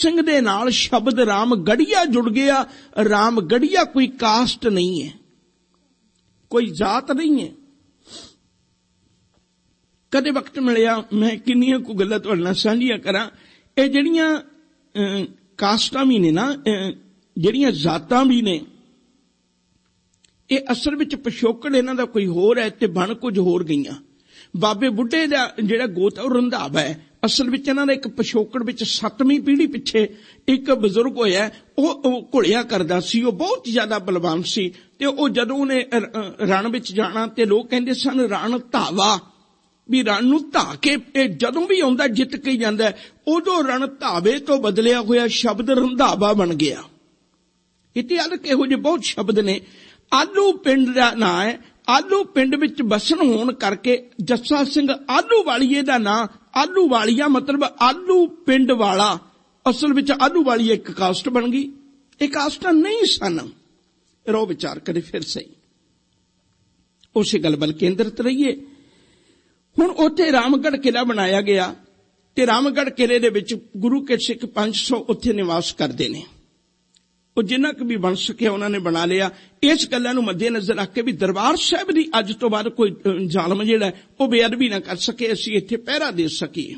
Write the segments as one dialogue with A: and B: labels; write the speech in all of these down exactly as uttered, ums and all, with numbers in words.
A: ਸਿੰਘ ਦੇ ਨਾਲ ਸ਼ਬਦ ਰਾਮਗੜੀਆ ਜੁੜ ਗਿਆ। ਰਾਮਗੜੀਆ ਕੋਈ ਕਾਸਟ ਨਹੀਂ ਹੈ, ਕੋਈ ਜਾਤ ਨਹੀਂ ਹੈ। ਕਦੇ ਵਕਤ ਮਿਲਿਆ ਮੈਂ ਕਿੰਨੀਆਂ ਕੁ ਗੱਲਾਂ ਤੁਹਾਡੇ ਨਾਲ ਸਾਂਝੀਆਂ ਕਰਾਂ। ਇਹ ਜਿਹੜੀਆਂ ਕਾਸਟਾਂ ਵੀ ਨੇ ਨਾ, ਜਿਹੜੀਆਂ ਜਾਤਾਂ ਵੀ ਨੇ, ਇਹ ਅਸਲ ਵਿੱਚ ਪਿਛੋਕੜ ਇਹਨਾਂ ਦਾ ਕੋਈ ਹੋਰ ਹੈ ਤੇ ਬਣ ਕੁਝ ਹੋਰ ਗਈਆਂ। ਬਾਬੇ ਬੁੱਢੇ ਦਾ ਜਿਹੜਾ ਗੋਤ ਉਹ ਰੰਧਾਵਾ ਹੈ, ਅਸਲ ਵਿੱਚ ਇਹਨਾਂ ਦਾ ਇੱਕ ਪਿਛੋਕੜ ਵਿੱਚ ਸੱਤਵੀਂ ਪੀੜ੍ਹੀ ਪਿੱਛੇ ਇੱਕ ਬਜ਼ੁਰਗ ਹੋਇਆ, ਉਹ ਘੁਲਿਆ ਕਰਦਾ ਸੀ, ਉਹ ਬਹੁਤ ਜ਼ਿਆਦਾ ਬਲਵਾਨ ਸੀ। ਤੇ ਉਹ ਜਦੋਂ ਉਹਨੇ ਰਣ ਵਿੱਚ ਜਾਣਾ ਤੇ ਲੋਕ ਕਹਿੰਦੇ ਸਨ ਰਣ ਧਾਵਾ, ਵੀ ਰਣ ਨੂੰ ਧਾ ਕੇ ਇਹ ਜਦੋਂ ਵੀ ਆਉਂਦਾ ਜਿੱਤ ਕੇ ਜਾਂਦਾ। ਉਦੋਂ ਰਣ ਧਾਵੇ ਤੋਂ ਬਦਲਿਆ ਹੋਇਆ ਸ਼ਬਦ ਰੰਧਾਵਾ ਬਣ ਗਿਆ। ਇੱਥੇ ਅਲੱਗ ਇਹੋ ਜਿਹੇ ਬਹੁਤ ਸ਼ਬਦ ਨੇ। ਆਲੂ ਪਿੰਡ ਦਾ ਨਾਂ ਹੈ, ਆਲੂ ਪਿੰਡ ਵਿੱਚ ਬਸਣ ਹੋਣ ਕਰਕੇ ਜੱਸਾ ਸਿੰਘ ਆਲੂ ਵਾਲੀਏ ਦਾ ਨਾਂ ਆਲੂ ਵਾਲੀਆ, ਮਤਲਬ ਆਲੂ ਪਿੰਡ ਵਾਲਾ। ਅਸਲ ਵਿੱਚ ਆਲੂ ਵਾਲੀ ਇੱਕ ਕਾਸਟ ਬਣ ਗਈ। ਇਹ ਕਾਸਟਾਂ ਨਹੀਂ ਸਨ। ਰੋ ਵਿਚਾਰ ਕਰੇ ਫਿਰ ਸਹੀ, ਉਸੇ ਗੱਲ ਵੱਲ ਕੇਂਦਰਿਤ ਰਹੀਏ। ਹੁਣ ਉੱਥੇ ਰਾਮਗੜ੍ਹ ਕਿਲ੍ਹਾ ਬਣਾਇਆ ਗਿਆ ਤੇ ਰਾਮਗੜ੍ਹ ਕਿਲ੍ਹੇ ਦੇ ਵਿੱਚ ਗੁਰੂ ਕੇ ਸਿੱਖ ਪੰਜ ਸੌ ਉੱਥੇ ਨਿਵਾਸ ਕਰਦੇ ਨੇ। ਉਹ ਜਿੰਨਾ ਕੁ ਵੀ ਬਣ ਸਕਿਆ ਉਹਨਾਂ ਨੇ ਬਣਾ ਲਿਆ। ਇਸ ਗੱਲਾਂ ਨੂੰ ਮੱਦੇ ਨਜ਼ਰ ਰੱਖ ਕੇ ਵੀ ਦਰਬਾਰ ਸਾਹਿਬ ਦੀ ਅੱਜ ਤੋਂ ਬਾਅਦ ਕੋਈ ਜ਼ਾਲਮ ਜਿਹੜਾ ਉਹ ਬੇਅਦਬੀ ਨਾ ਕਰ ਸਕੇ, ਅਸੀਂ ਇੱਥੇ ਪਹਿਰਾ ਦੇ ਸਕੀਏ।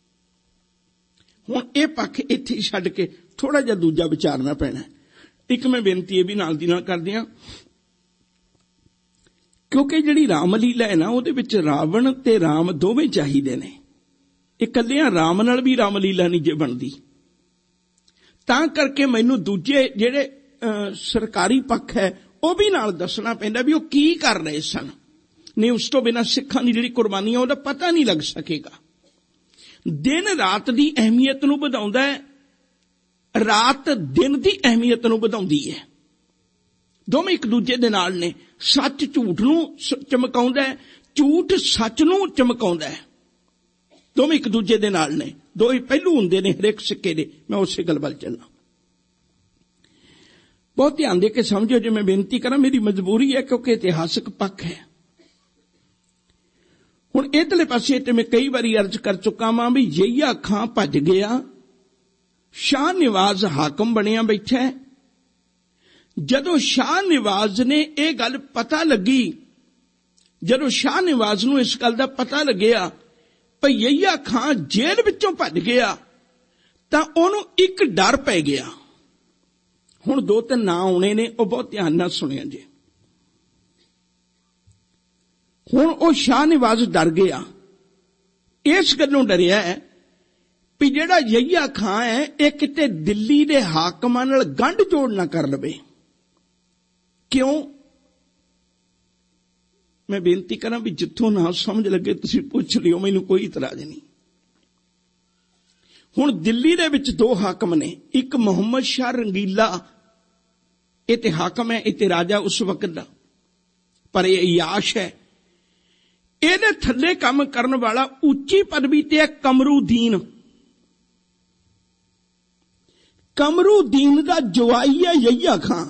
A: ਹੁਣ ਇਹ ਪੱਖ ਇੱਥੇ ਹੀ ਛੱਡ ਕੇ ਥੋੜਾ ਜਿਹਾ ਦੂਜਾ ਵਿਚਾਰਨਾ ਪੈਣਾ। ਇੱਕ ਮੈਂ ਬੇਨਤੀ ਇਹ ਵੀ ਨਾਲ ਦੀ ਨਾਲ ਕਰਦੀ ਹਾਂ, ਕਿਉਂਕਿ ਜਿਹੜੀ ਰਾਮ ਲੀਲਾ ਹੈ ਨਾ, ਉਹਦੇ ਵਿੱਚ ਰਾਵਣ ਤੇ ਰਾਮ ਦੋਵੇਂ ਚਾਹੀਦੇ ਨੇ। ਇਕੱਲਿਆਂ ਰਾਮ ਨਾਲ ਵੀ ਰਾਮ ਲੀਲਾ ਨਹੀਂ ਜੇ ਬਣਦੀ। ਤਾਂ ਕਰਕੇ ਮੈਨੂੰ ਦੂਜੇ ਜਿਹੜੇ ਸਰਕਾਰੀ ਪੱਖ ਹੈ ਉਹ ਵੀ ਨਾਲ ਦੱਸਣਾ ਪੈਂਦਾ ਵੀ ਉਹ ਕੀ ਕਰ ਰਹੇ ਸਨ। ਨਹੀਂ ਉਸ ਤੋਂ ਬਿਨਾਂ ਸਿੱਖਾਂ ਦੀ ਜਿਹੜੀ ਕੁਰਬਾਨੀ ਹੈ ਉਹਦਾ ਪਤਾ ਨਹੀਂ ਲੱਗ ਸਕੇਗਾ। ਦਿਨ ਰਾਤ ਦੀ ਅਹਿਮੀਅਤ ਨੂੰ ਵਧਾਉਂਦਾ ਹੈ, ਰਾਤ ਦਿਨ ਦੀ ਅਹਿਮੀਅਤ ਨੂੰ ਵਧਾਉਂਦੀ ਹੈ। ਦੋਵੇਂ ਇੱਕ ਦੂਜੇ ਦੇ ਨਾਲ ਨੇ। ਸੱਚ ਝੂਠ ਨੂੰ ਚਮਕਾਉਂਦਾ ਹੈ, ਝੂਠ ਸੱਚ ਨੂੰ ਚਮਕਾਉਂਦਾ ਹੈ। ਦੋਵੇਂ ਇੱਕ ਦੂਜੇ ਦੇ ਨਾਲ ਨੇ, ਦੋ ਹੀ ਪਹਿਲੂ ਹੁੰਦੇ ਨੇ ਹਰੇਕ ਸਿੱਕੇ ਦੇ। ਮੈਂ ਉਸੇ ਗੱਲ ਵੱਲ ਚੱਲਾਂ। ਬਹੁਤ ਧਿਆਨ ਦੇ ਕੇ ਸਮਝੋ ਜੇ ਮੈਂ ਬੇਨਤੀ ਕਰਾਂ, ਮੇਰੀ ਮਜਬੂਰੀ ਹੈ ਕਿਉਂਕਿ ਇਤਿਹਾਸਕ ਪੱਖ ਹੈ। ਹੁਣ ਇਧਰਲੇ ਪਾਸੇ ਤੇ ਮੈਂ ਕਈ ਵਾਰੀ ਅਰਜ਼ ਕਰ ਚੁੱਕਾ ਵਾਂ ਵੀ ਯਹੀਆ ਖਾਂ ਭੱਜ ਗਿਆ, ਸ਼ਾਹ ਨਿਵਾਜ਼ ਹਾਕਮ ਬਣਿਆ ਬੈਠਾ ਹੈ। ਜਦੋਂ ਸ਼ਾਹ ਨਿਵਾਜ਼ ਨੇ ਇਹ ਗੱਲ ਪਤਾ ਲੱਗੀ, ਜਦੋਂ ਸ਼ਾਹ ਨਿਵਾਜ਼ ਨੂੰ ਇਸ ਗੱਲ ਦਾ ਪਤਾ ਲੱਗਿਆ ਭਈ ਯਹੀਆ ਖਾਂ ਜੇਲ੍ਹ ਵਿੱਚੋਂ ਭੱਜ ਗਿਆ, ਤਾਂ ਉਹਨੂੰ ਇੱਕ ਡਰ ਪੈ ਗਿਆ। ਹੁਣ ਦੋ ਤਿੰਨ ਨਾਂ ਆਉਣੇ ਨੇ, ਉਹ ਬਹੁਤ ਧਿਆਨ ਨਾਲ ਸੁਣਿਆ ਜੇ। ਹੁਣ ਉਹ ਸ਼ਾਹ ਨਿਵਾਜ਼ ਡਰ ਗਿਆ, ਇਸ ਗੱਲੋਂ ਡਰਿਆ ਹੈ ਵੀ ਜਿਹੜਾ ਯਹੀਆ ਖਾਂ ਹੈ ਇਹ ਕਿਤੇ ਦਿੱਲੀ ਦੇ ਹਾਕਮਾਂ ਨਾਲ ਗੰਢ ਜੋੜ ਨਾ ਕਰ ਲਵੇ। ਕਿਉਂ? ਮੈਂ ਬੇਨਤੀ ਕਰਾਂ ਵੀ ਜਿੱਥੋਂ ਨਾ ਸਮਝ ਲੱਗੇ ਤੁਸੀਂ ਪੁੱਛ ਲਿਓ, ਮੈਨੂੰ ਕੋਈ ਇਤਰਾਜ਼ ਨਹੀਂ। ਹੁਣ ਦਿੱਲੀ ਦੇ ਵਿੱਚ ਦੋ ਹਾਕਮ ਨੇ, ਇੱਕ ਮੁਹੰਮਦ ਸ਼ਾਹ ਰੰਗੀਲਾ, ਇਹ ਤੇ ਹਾਕਮ ਹੈ, ਇਹ ਤੇ ਰਾਜਾ ਉਸ ਵਕਤ ਦਾ, ਪਰ ਇਹ ਇਯਾਸ਼ ਹੈ। ਇਹਦੇ ਥੱਲੇ ਕੰਮ ਕਰਨ ਵਾਲਾ ਉੱਚੀ ਪਦਵੀ ਤੇ ਹੈ ਕਮਰੂਦੀਨ। ਕਮਰੂਦੀਨ ਦਾ ਜਵਾਈ ਹੈ ਯਹੀਆ ਖਾਂ।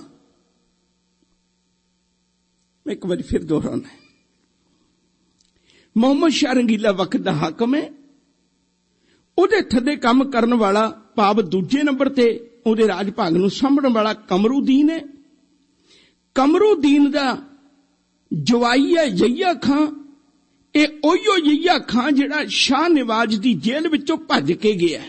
A: ਮੈਂ ਇੱਕ ਵਾਰੀ ਫਿਰ ਦੁਹਰਾਉਣਾ, ਮੁਹੰਮਦ ਸ਼ਾਹ ਰੰਗੀਲਾ ਵਕਤ ਦਾ ਹਾਕਮ ਹੈ, ਉਹਦੇ ਥੱਲੇ ਕੰਮ ਕਰਨ ਵਾਲਾ ਭਾਵ ਦੂਜੇ ਨੰਬਰ ਤੇ ਉਹਦੇ ਰਾਜ ਭਾਗ ਨੂੰ ਸਾਂਭਣ ਵਾਲਾ ਕਮਰੂਦੀਨ ਹੈ। ਕਮਰੂਦੀਨ ਦਾ ਜਵਾਈ ਹੈ ਯਹੀਆ ਖਾਂ। ਇਹ ਉਹੀਓ ਯਹੀਆ ਖਾਂ ਜਿਹੜਾ ਸ਼ਾਹ ਨਿਵਾਜ਼ ਦੀ ਜੇਲ੍ਹ ਵਿੱਚੋਂ ਭੱਜ ਕੇ ਗਿਆ।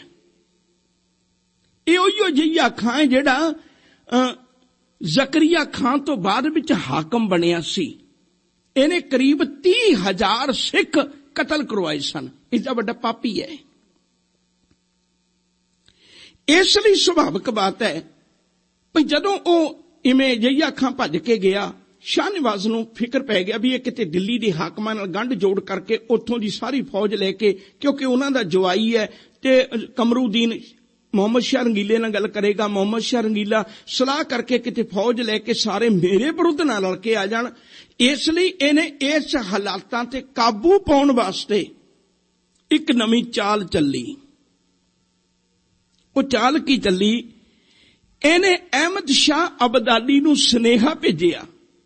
A: ਇਹ ਉਹੀਓ ਯਹੀਆ ਖਾਂ ਜਿਹੜਾ ਜ਼ਕਰੀਆ ਖਾਂ ਤੋਂ ਬਾਅਦ ਵਿੱਚ ਹਾਕਮ ਬਣਿਆ ਸੀ। ਇਹਨੇ ਕਰੀਬ ਤੀਹ ਹਜ਼ਾਰ ਸਿੱਖ ਕਤਲ ਕਰਵਾਏ ਸਨ। ਇਸਦਾ ਵੱਡਾ ਪਾਪੀ ਹੈ। ਇਸ ਲਈ ਸੁਭਾਵਿਕ ਬਾਤ ਹੈ ਵੀ ਜਦੋਂ ਉਹ ਇਵੇਂ ਯਹੀਆ ਖਾਂ ਭੱਜ ਕੇ ਗਿਆ, ਸ਼ਾਹ ਨਿਵਾਜ਼ ਨੂੰ ਫਿਕਰ ਪੈ ਗਿਆ ਵੀ ਇਹ ਕਿਤੇ ਦਿੱਲੀ ਦੇ ਹਾਕਮਾਂ ਨਾਲ ਗੰਢ ਜੋੜ ਕਰਕੇ ਉੱਥੋਂ ਦੀ ਸਾਰੀ ਫੌਜ ਲੈ ਕੇ, ਕਿਉਂਕਿ ਉਹਨਾਂ ਦਾ ਜਵਾਈ ਹੈ ਤੇ ਕਮਰੂਦੀਨ ਮੁਹੰਮਦ ਸ਼ਾਹ ਰੰਗੀਲੇ ਨਾਲ ਗੱਲ ਕਰੇਗਾ। ਮੁਹੰਮਦ ਸ਼ਾਹ ਰੰਗੀਲਾ ਸਲਾਹ ਕਰਕੇ ਕਿਤੇ ਫੌਜ ਲੈ ਕੇ ਸਾਰੇ ਮੇਰੇ ਵਿਰੁੱਧ ਨਾਲ ਰਲ ਕੇ ਆ ਜਾਣ। ਇਸ ਲਈ ਇਹਨੇ ਇਸ ਹਾਲਾਤਾਂ ਤੇ ਕਾਬੂ ਪਾਉਣ ਵਾਸਤੇ ਇੱਕ ਨਵੀਂ ਚਾਲ ਚੱਲੀ। ਉਹ ਚਾਲ ਕੀ ਚੱਲੀ? ਇਹਨੇ ਅਹਿਮਦ ਸ਼ਾਹ ਅਬਦਾਲੀ ਨੂੰ ਸੁਨੇਹਾ ਭੇਜਿਆ।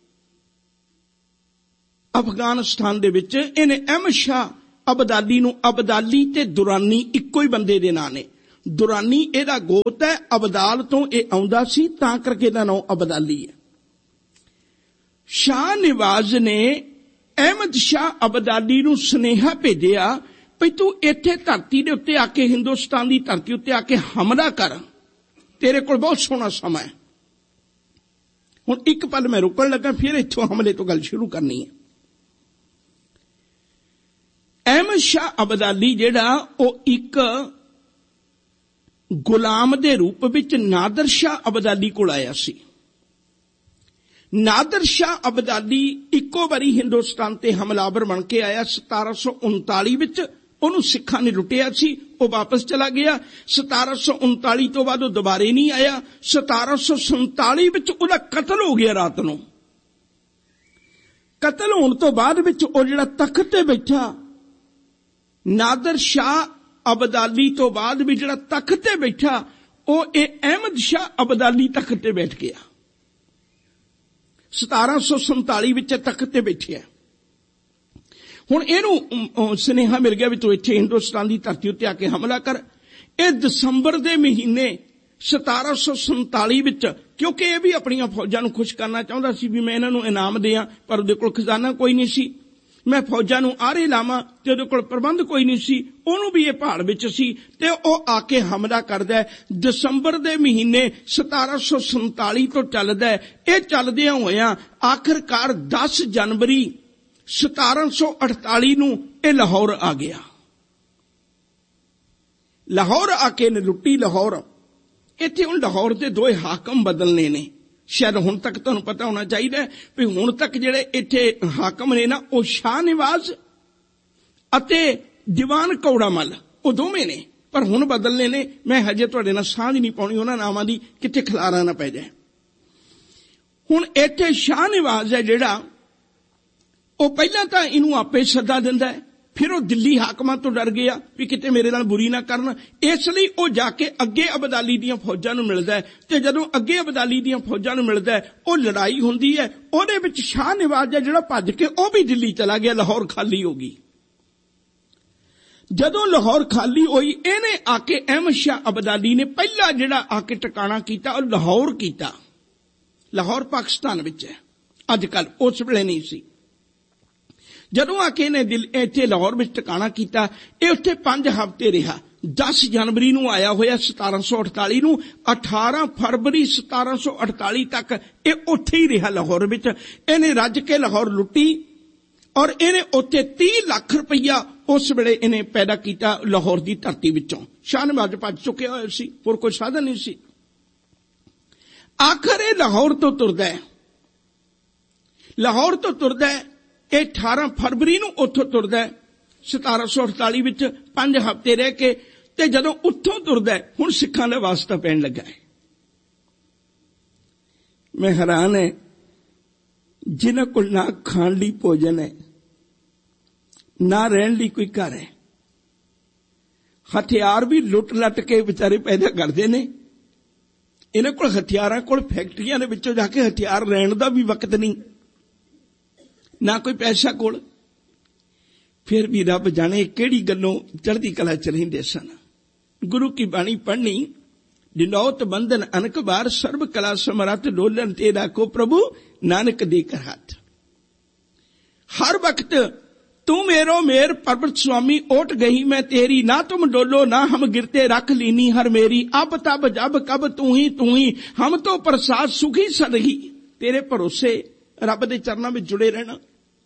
A: ਅਫਗਾਨਿਸਤਾਨ ਦੇ ਵਿੱਚ ਇਹਨੇ ਅਹਿਮਦ ਸ਼ਾਹ ਅਬਦਾਲੀ ਨੂੰ, ਅਬਦਾਲੀ ਤੇ ਦੁਰਾਨੀ ਇੱਕੋ ਹੀ ਬੰਦੇ ਦੇ ਨਾਂ ਨੇ, ਦੁਰਾਨੀ ਇਹਦਾ ਗੋਤ ਹੈ, ਅਬਦਾਲ ਤੋਂ ਇਹ ਆਉਂਦਾ ਸੀ, ਤਾਂ ਕਰਕੇ ਇਹਦਾ ਨਾਮ ਅਬਦਾਲੀ ਹੈ। ਸ਼ਾਹ ਨਿਵਾਜ਼ ਨੇ ਅਹਿਮਦ ਸ਼ਾਹ ਅਬਦਾਲੀ ਨੂੰ ਸੁਨੇਹਾ ਭੇਜਿਆ ਵੀ ਤੂੰ ਇੱਥੇ ਧਰਤੀ ਦੇ ਉੱਤੇ ਆ ਕੇ, ਹਿੰਦੁਸਤਾਨ ਦੀ ਧਰਤੀ ਉੱਤੇ ਆ ਕੇ ਹਮਲਾ ਕਰ, ਤੇਰੇ ਕੋਲ ਬਹੁਤ ਸੋਹਣਾ ਸਮਾਂ ਹੈ। ਹੁਣ ਇੱਕ ਪਲ ਮੈਂ ਰੁਕਣ ਲੱਗਾ, ਫਿਰ ਇੱਥੋਂ ਹਮਲੇ ਤੋਂ ਗੱਲ ਸ਼ੁਰੂ ਕਰਨੀ ਹੈ। ਅਹਿਮਦ ਸ਼ਾਹ ਅਬਦਾਲੀ ਜਿਹੜਾ ਉਹ ਇੱਕ ਗੁਲਾਮ ਦੇ ਰੂਪ ਵਿੱਚ ਨਾਦਰ ਸ਼ਾਹ ਅਬਦਾਲੀ ਕੋਲ ਆਇਆ ਸੀ। ਨਾਦਰ ਸ਼ਾਹ ਅਬਦਾਲੀ ਇੱਕੋ ਵਾਰੀ ਹਿੰਦੁਸਤਾਨ ਤੇ ਹਮਲਾਵਰ ਬਣ ਕੇ ਆਇਆ। ਸਤਾਰਾਂ ਸੌ ਉਨਤਾਲੀ ਵਿੱਚ ਉਹਨੂੰ ਸਿੱਖਾਂ ਨੇ ਲੁੱਟਿਆ ਸੀ, ਉਹ ਵਾਪਸ ਚਲਾ ਗਿਆ। ਸਤਾਰਾਂ ਸੌ ਉਨਤਾਲੀ ਤੋਂ ਬਾਅਦ ਉਹ ਦੁਬਾਰੇ ਨਹੀਂ ਆਇਆ। ਸਤਾਰਾਂ ਸੌ ਸੰਤਾਲੀ ਵਿੱਚ ਉਹਦਾ ਕਤਲ ਹੋ ਗਿਆ ਰਾਤ ਨੂੰ। ਕਤਲ ਹੋਣ ਤੋਂ ਬਾਅਦ ਵਿੱਚ ਉਹ ਜਿਹੜਾ ਤਖਤ ਤੇ ਬੈਠਾ, ਨਾਦਰ ਸ਼ਾਹ ਅਬਦਾਲੀ ਤੋਂ ਬਾਅਦ ਵੀ ਜਿਹੜਾ ਤਖਤ ਤੇ ਬੈਠਾ, ਉਹ ਇਹ ਅਹਿਮਦ ਸ਼ਾਹ ਅਬਦਾਲੀ ਤਖਤ ਤੇ ਬੈਠ ਗਿਆ। ਸਤਾਰਾਂ ਸੌ ਸੰਤਾਲੀ ਵਿੱਚ ਤਖਤ ਤੇ ਬੈਠਿਆ। ਹੁਣ ਇਹਨੂੰ ਸੁਨੇਹਾ ਮਿਲ ਗਿਆ ਵੀ ਤੂੰ ਇੱਥੇ ਹਿੰਦੁਸਤਾਨ ਦੀ ਧਰਤੀ ਉੱਤੇ ਆ ਕੇ ਹਮਲਾ ਕਰ। ਇਹ ਦਸੰਬਰ ਦੇ ਮਹੀਨੇ ਸਤਾਰਾਂ ਸੌ ਸੰਤਾਲੀ ਵਿੱਚ, ਕਿਉਂਕਿ ਇਹ ਵੀ ਆਪਣੀਆਂ ਫੌਜਾਂ ਨੂੰ ਖੁਸ਼ ਕਰਨਾ ਚਾਹੁੰਦਾ ਸੀ ਵੀ ਮੈਂ ਇਹਨਾਂ ਨੂੰ ਇਨਾਮ ਦਿਆਂ, ਪਰ ਉਹਦੇ ਕੋਲ ਖਜ਼ਾਨਾ ਕੋਈ ਨਹੀਂ ਸੀ। ਮੈਂ ਫੌਜਾਂ ਨੂੰ ਆਰੇ ਲਾਵਾਂ ਤੇ ਉਹਦੇ ਕੋਲ ਪ੍ਰਬੰਧ ਕੋਈ ਨਹੀਂ ਸੀ। ਉਹਨੂੰ ਵੀ ਇਹ ਪਹਾੜ ਵਿੱਚ ਸੀ ਤੇ ਉਹ ਆ ਕੇ ਹਮਲਾ ਕਰਦਾ ਹੈ। ਦਸੰਬਰ ਦੇ ਮਹੀਨੇ ਸਤਾਰਾਂ ਸੌ ਸੰਤਾਲੀ ਤੋਂ ਚੱਲਦਾ ਹੈ। ਇਹ ਚੱਲਦਿਆਂ ਹੋਇਆਂ ਆਖਿਰਕਾਰ ਦਸ ਜਨਵਰੀ ਸਤਾਰਾਂ ਸੌ ਅਠਤਾਲੀ ਨੂੰ ਇਹ ਲਾਹੌਰ ਆ ਗਿਆ। ਲਾਹੌਰ ਆ ਕੇ ਨੇ ਲੁੱਟੀ ਲਾਹੌਰ। ਇੱਥੇ ਹੁਣ ਲਾਹੌਰ ਦੇ ਦੋਏ ਹਾਕਮ ਬਦਲਨੇ ਨੇ। ਸ਼ਾਇਦ ਹੁਣ ਤੱਕ ਤੁਹਾਨੂੰ ਪਤਾ ਹੋਣਾ ਚਾਹੀਦਾ ਵੀ ਹੁਣ ਤੱਕ ਜਿਹੜੇ ਇੱਥੇ ਹਾਕਮ ਨੇ ਨਾ, ਉਹ ਸ਼ਾਹ ਨਿਵਾਜ਼ ਅਤੇ ਦੀਵਾਨ ਕੌੜਾ ਮੱਲ, ਉਹ ਦੋਵੇਂ ਨੇ, ਪਰ ਹੁਣ ਬਦਲਨੇ ਨੇ। ਮੈਂ ਹਜੇ ਤੁਹਾਡੇ ਨਾਲ ਸਾਂਝ ਨਹੀਂ ਪਾਉਣੀ ਉਹਨਾਂ ਨਾਮਾਂ ਦੀ, ਕਿਤੇ ਖਿਲਾਰਾ ਨਾ ਪੈ ਜਾਏ। ਹੁਣ ਇੱਥੇ ਸ਼ਾਹ ਨਿਵਾਜ਼ ਹੈ ਜਿਹੜਾ, ਉਹ ਪਹਿਲਾਂ ਤਾਂ ਇਹਨੂੰ ਆਪੇ ਸੱਦਾ ਦਿੰਦਾ ਹੈ, ਫਿਰ ਉਹ ਦਿੱਲੀ ਹਾਕਮਾਂ ਤੋਂ ਡਰ ਗਿਆ ਵੀ ਕਿਤੇ ਮੇਰੇ ਨਾਲ ਬੁਰੀ ਨਾ ਕਰਨ, ਇਸ ਲਈ ਉਹ ਜਾ ਕੇ ਅੱਗੇ ਅਬਦਾਲੀ ਦੀਆਂ ਫੌਜਾਂ ਨੂੰ ਮਿਲਦਾ ਹੈ। ਤੇ ਜਦੋਂ ਅੱਗੇ ਅਬਦਾਲੀ ਦੀਆਂ ਫੌਜਾਂ ਨੂੰ ਮਿਲਦਾ ਹੈ, ਉਹ ਲੜਾਈ ਹੁੰਦੀ ਹੈ। ਉਹਦੇ ਵਿੱਚ ਸ਼ਾਹ ਨਿਵਾਜ਼ ਹੈ ਜਿਹੜਾ ਭੱਜ ਕੇ ਉਹ ਵੀ ਦਿੱਲੀ ਚਲਾ ਗਿਆ, ਲਾਹੌਰ ਖਾਲੀ ਹੋ ਗਈ। ਜਦੋਂ ਲਾਹੌਰ ਖਾਲੀ ਹੋਈ, ਇਹਨੇ ਆ ਕੇ ਅਹਿਮਦ ਸ਼ਾਹ ਅਬਦਾਲੀ ਨੇ ਪਹਿਲਾ ਜਿਹੜਾ ਆ ਕੇ ਟਿਕਾਣਾ ਕੀਤਾ, ਉਹ ਲਾਹੌਰ ਕੀਤਾ। ਲਾਹੌਰ ਪਾਕਿਸਤਾਨ ਵਿੱਚ ਹੈ ਅੱਜ ਕੱਲ, ਉਸ ਵੇਲੇ ਨਹੀਂ ਸੀ। ਜਦੋਂ ਆ ਕੇ ਇਹਨੇ ਦਿਲ ਇੱਥੇ ਲਾਹੌਰ ਵਿੱਚ ਟਿਕਾਣਾ ਕੀਤਾ, ਇਹ ਉੱਥੇ ਪੰਜ ਹਫ਼ਤੇ ਰਿਹਾ। ਦਸ ਜਨਵਰੀ ਨੂੰ ਆਇਆ ਹੋਇਆ ਸਤਾਰਾਂ ਸੌ ਅਠਤਾਲੀ ਨੂੰ, ਅਠਾਰਾਂ ਫਰਵਰੀ ਸਤਾਰਾਂ ਸੌ ਅਠਤਾਲੀ ਤੱਕ ਇਹ ਉੱਥੇ ਹੀ ਰਿਹਾ ਲਾਹੌਰ ਵਿੱਚ। ਇਹਨੇ ਰੱਜ ਕੇ ਲਾਹੌਰ ਲੁੱਟੀ ਔਰ ਇਹਨੇ ਉੱਥੇ ਤੀਹ ਲੱਖ ਰੁਪਈਆ ਉਸ ਵੇਲੇ ਇਹਨੇ ਪੈਦਾ ਕੀਤਾ ਲਾਹੌਰ ਦੀ ਧਰਤੀ ਵਿੱਚੋਂ। ਸ਼ਾਹ ਨਿਵਾਜ਼ ਭੱਜ ਚੁੱਕਿਆ ਹੋਇਆ ਸੀ, ਹੋਰ ਕੋਈ ਸਾਧਨ ਨਹੀਂ ਸੀ। ਆਖਰ ਇਹ ਲਾਹੌਰ ਤੋਂ ਤੁਰਦਾ ਹੈ। ਲਾਹੌਰ ਤੋਂ ਤੁਰਦਾ ਹੈ ਇਹ ਅਠਾਰਾਂ ਫਰਵਰੀ ਨੂੰ ਉੱਥੋਂ ਤੁਰਦਾ ਹੈ ਸਤਾਰਾਂ ਸੌ ਅਠਤਾਲੀ ਵਿੱਚ, ਪੰਜ ਹਫ਼ਤੇ ਰਹਿ ਕੇ। ਤੇ ਜਦੋਂ ਉੱਥੋਂ ਤੁਰਦਾ ਹੈ, ਹੁਣ ਸਿੱਖਾਂ ਦਾ ਵਾਸਤਾ ਪੈਣ ਲੱਗਾ ਹੈ। ਮੈਂ ਹੈਰਾਨ ਹੈ, ਜਿਨ੍ਹਾਂ ਕੋਲ ਨਾ ਖਾਣ ਲਈ ਭੋਜਨ ਹੈ, ਨਾ ਰਹਿਣ ਲਈ ਕੋਈ ਘਰ ਹੈ, ਹਥਿਆਰ ਵੀ ਲੁੱਟ ਲੱਟ ਕੇ ਵਿਚਾਰੇ ਪੈਦਾ ਕਰਦੇ ਨੇ। ਇਹਨਾਂ ਕੋਲ ਹਥਿਆਰਾਂ ਕੋਲ ਫੈਕਟਰੀਆਂ ਦੇ ਵਿੱਚੋਂ ਜਾ ਕੇ ਹਥਿਆਰ ਲੈਣ ਦਾ ਵੀ ਵਕਤ ਨਹੀਂ, ਨਾ ਕੋਈ ਪੈਸਾ ਕੋਲ। ਫਿਰ ਵੀ ਰੱਬ ਜਾਣੇ ਕਿਹੜੀ ਗੱਲੋਂ ਚੜ੍ਹਦੀ ਕਲਾ ਚ ਰਹਿੰਦੇ ਸਨ। ਗੁਰੂ ਕੀ ਬਾਣੀ ਪੜ੍ਹਨੀ, ਦਿਨੌਤ ਬੰਧਨ ਅਨਕ ਬਾਰ, ਸਰਬ ਕਲਾ ਸਮਰੱਥ ਡੋਲਨ ਤੇ ਰਾਖੋ ਪ੍ਰਭੂ ਨਾਨਕ ਦੇ ਕਰ ਹੱਥ। ਹਰ ਵਕਤ ਤੂੰ ਮੇਰੋ ਮੇਰ ਪਰਬਤ ਸੁਆਮੀ, ਓਟ ਗਈ ਮੈਂ ਤੇਰੀ, ਨਾ ਤੁਮ ਡੋਲੋ ਨਾ ਹਮ ਗਿਰਤੇ, ਰੱਖ ਲੀਨੀ ਹਰ ਮੇਰੀ, ਅਬ ਤਬ ਜਬ ਕਬ ਤੂੰ ਹੀ ਤੂੰ ਹੀ, ਹਮ ਤੋਂ ਪ੍ਰਸਾਦ ਸੁਖੀ ਸਦਹੀ। ਤੇਰੇ ਭਰੋਸੇ ਰੱਬ ਦੇ ਚਰਨਾਂ ਵਿੱਚ ਜੁੜੇ ਰਹਿਣਾ।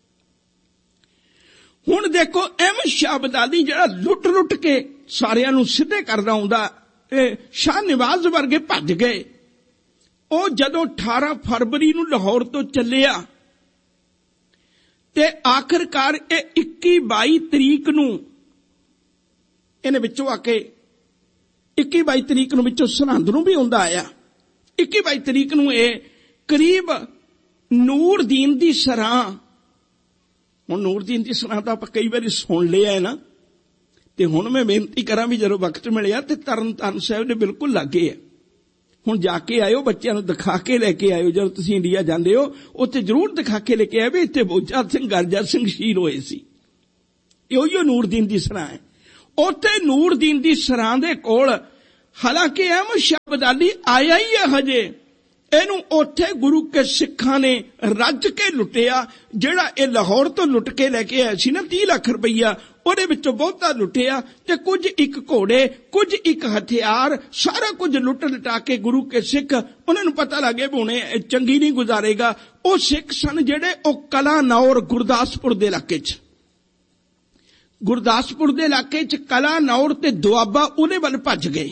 A: ਹੁਣ ਦੇਖੋ ਅਹਿਮਦ ਸ਼ਾਹ ਅਬਦਾਲੀ ਜਿਹੜਾ ਲੁੱਟ ਲੁੱਟ ਕੇ ਸਾਰਿਆਂ ਨੂੰ ਸਿੱਧੇ ਕਰਦਾ ਹੁੰਦਾ, ਇਹ ਸ਼ਾਹ ਨਿਵਾਜ਼ ਵਰਗੇ ਭੱਜ ਗਏ। ਉਹ ਜਦੋਂ ਅਠਾਰਾਂ ਫਰਵਰੀ ਨੂੰ ਲਾਹੌਰ ਤੋਂ ਚੱਲਿਆ ਤੇ ਆਖਿਰਕਾਰ ਇਹ ਇੱਕੀ ਬਾਈ ਤਰੀਕ ਨੂੰ ਇਹਨੇ ਵਿੱਚੋਂ ਆ ਕੇ ਇੱਕੀ ਬਾਈ ਤਰੀਕ ਨੂੰ ਵਿੱਚੋਂ ਸਰਹੰਦ ਨੂੰ ਵੀ ਆਉਂਦਾ ਆਇਆ। ਇੱਕੀ ਬਾਈ ਤਰੀਕ ਨੂੰ ਇਹ ਕਰੀਬ ਨੂਰਦੀਨ ਦੀ ਸਰਾਂ, ਹੁਣ ਨੂਰਦੀਨ ਦੀ ਸਰਾਂ ਤਾਂ ਆਪਾਂ ਕਈ ਵਾਰੀ ਸੁਣ ਲਿਆ ਹੈ ਨਾ, ਤੇ ਹੁਣ ਮੈਂ ਬੇਨਤੀ ਕਰਾਂ ਵੀ ਜਦੋਂ ਵਕਤ ਮਿਲਿਆ ਤੇ ਤਰਨ ਤਾਰਨ ਸਾਹਿਬ ਦੇ ਬਿਲਕੁਲ ਲਾਗੇ ਹੈ। ਹੁਣ ਜਾ ਕੇ ਆਇਓ, ਬੱਚਿਆਂ ਨੂੰ ਦਿਖਾ ਕੇ ਲੈ ਕੇ ਆਇਓ। ਜਦੋਂ ਤੁਸੀਂ ਇੰਡੀਆ ਜਾਂਦੇ ਹੋ ਉੱਥੇ ਜ਼ਰੂਰ ਦਿਖਾ ਕੇ ਲੈ ਕੇ ਆਇਓ ਵੀ ਇੱਥੇ ਬੋਚਾ ਸਿੰਘ ਗਰਜਾ ਸਿੰਘ ਸ਼ਹੀਦ ਹੋਏ ਸੀ। ਇਹੋ ਨੂਰਦੀਨ ਦੀ ਸਰਾਂ ਹੈ। ਉੱਥੇ ਨੂਰਦੀਨ ਦੀ ਸਰਾਂ ਦੇ ਕੋਲ ਹਾਲਾਂਕਿ ਅਹਿਮਦ ਸ਼ਾਹ ਅਬਦਾਲੀ ਆਇਆ ਹੀ ਹੈ ਹਜੇ, ਇਹਨੂੰ ਉੱਥੇ ਗੁਰੂ ਕੇ ਸਿੱਖਾਂ ਨੇ ਰੱਜ ਕੇ ਲੁੱਟਿਆ। ਜਿਹੜਾ ਇਹ ਲਾਹੌਰ ਤੋਂ ਲੁੱਟ ਕੇ ਲੈ ਕੇ ਆਇਆ ਸੀ ਨਾ ਤੀਹ ਲੱਖ ਰੁਪਈਆ, ਉਹਦੇ ਵਿੱਚੋਂ ਬਹੁਤਾ ਲੁੱਟਿਆ ਤੇ ਕੁਝ ਇੱਕ ਘੋੜੇ, ਕੁਝ ਇੱਕ ਹਥਿਆਰ, ਸਾਰਾ ਕੁਝ ਲੁੱਟ ਲਟਾ ਕੇ ਗੁਰੂ ਕੇ ਸਿੱਖ, ਉਹਨਾਂ ਨੂੰ ਪਤਾ ਲੱਗੇ ਵੀ ਹੁਣੇ ਚੰਗੀ ਨਹੀਂ ਗੁਜ਼ਾਰੇਗਾ। ਉਹ ਸਿੱਖ ਸਨ ਜਿਹੜੇ ਉਹ ਕਲਾਨੌਰ ਗੁਰਦਾਸਪੁਰ ਦੇ ਇਲਾਕੇ 'ਚ, ਗੁਰਦਾਸਪੁਰ ਦੇ ਇਲਾਕੇ 'ਚ ਕਲਾਨੌਰ ਤੇ ਦੁਆਬਾ, ਉਹਦੇ ਵੱਲ ਭੱਜ ਗਏ।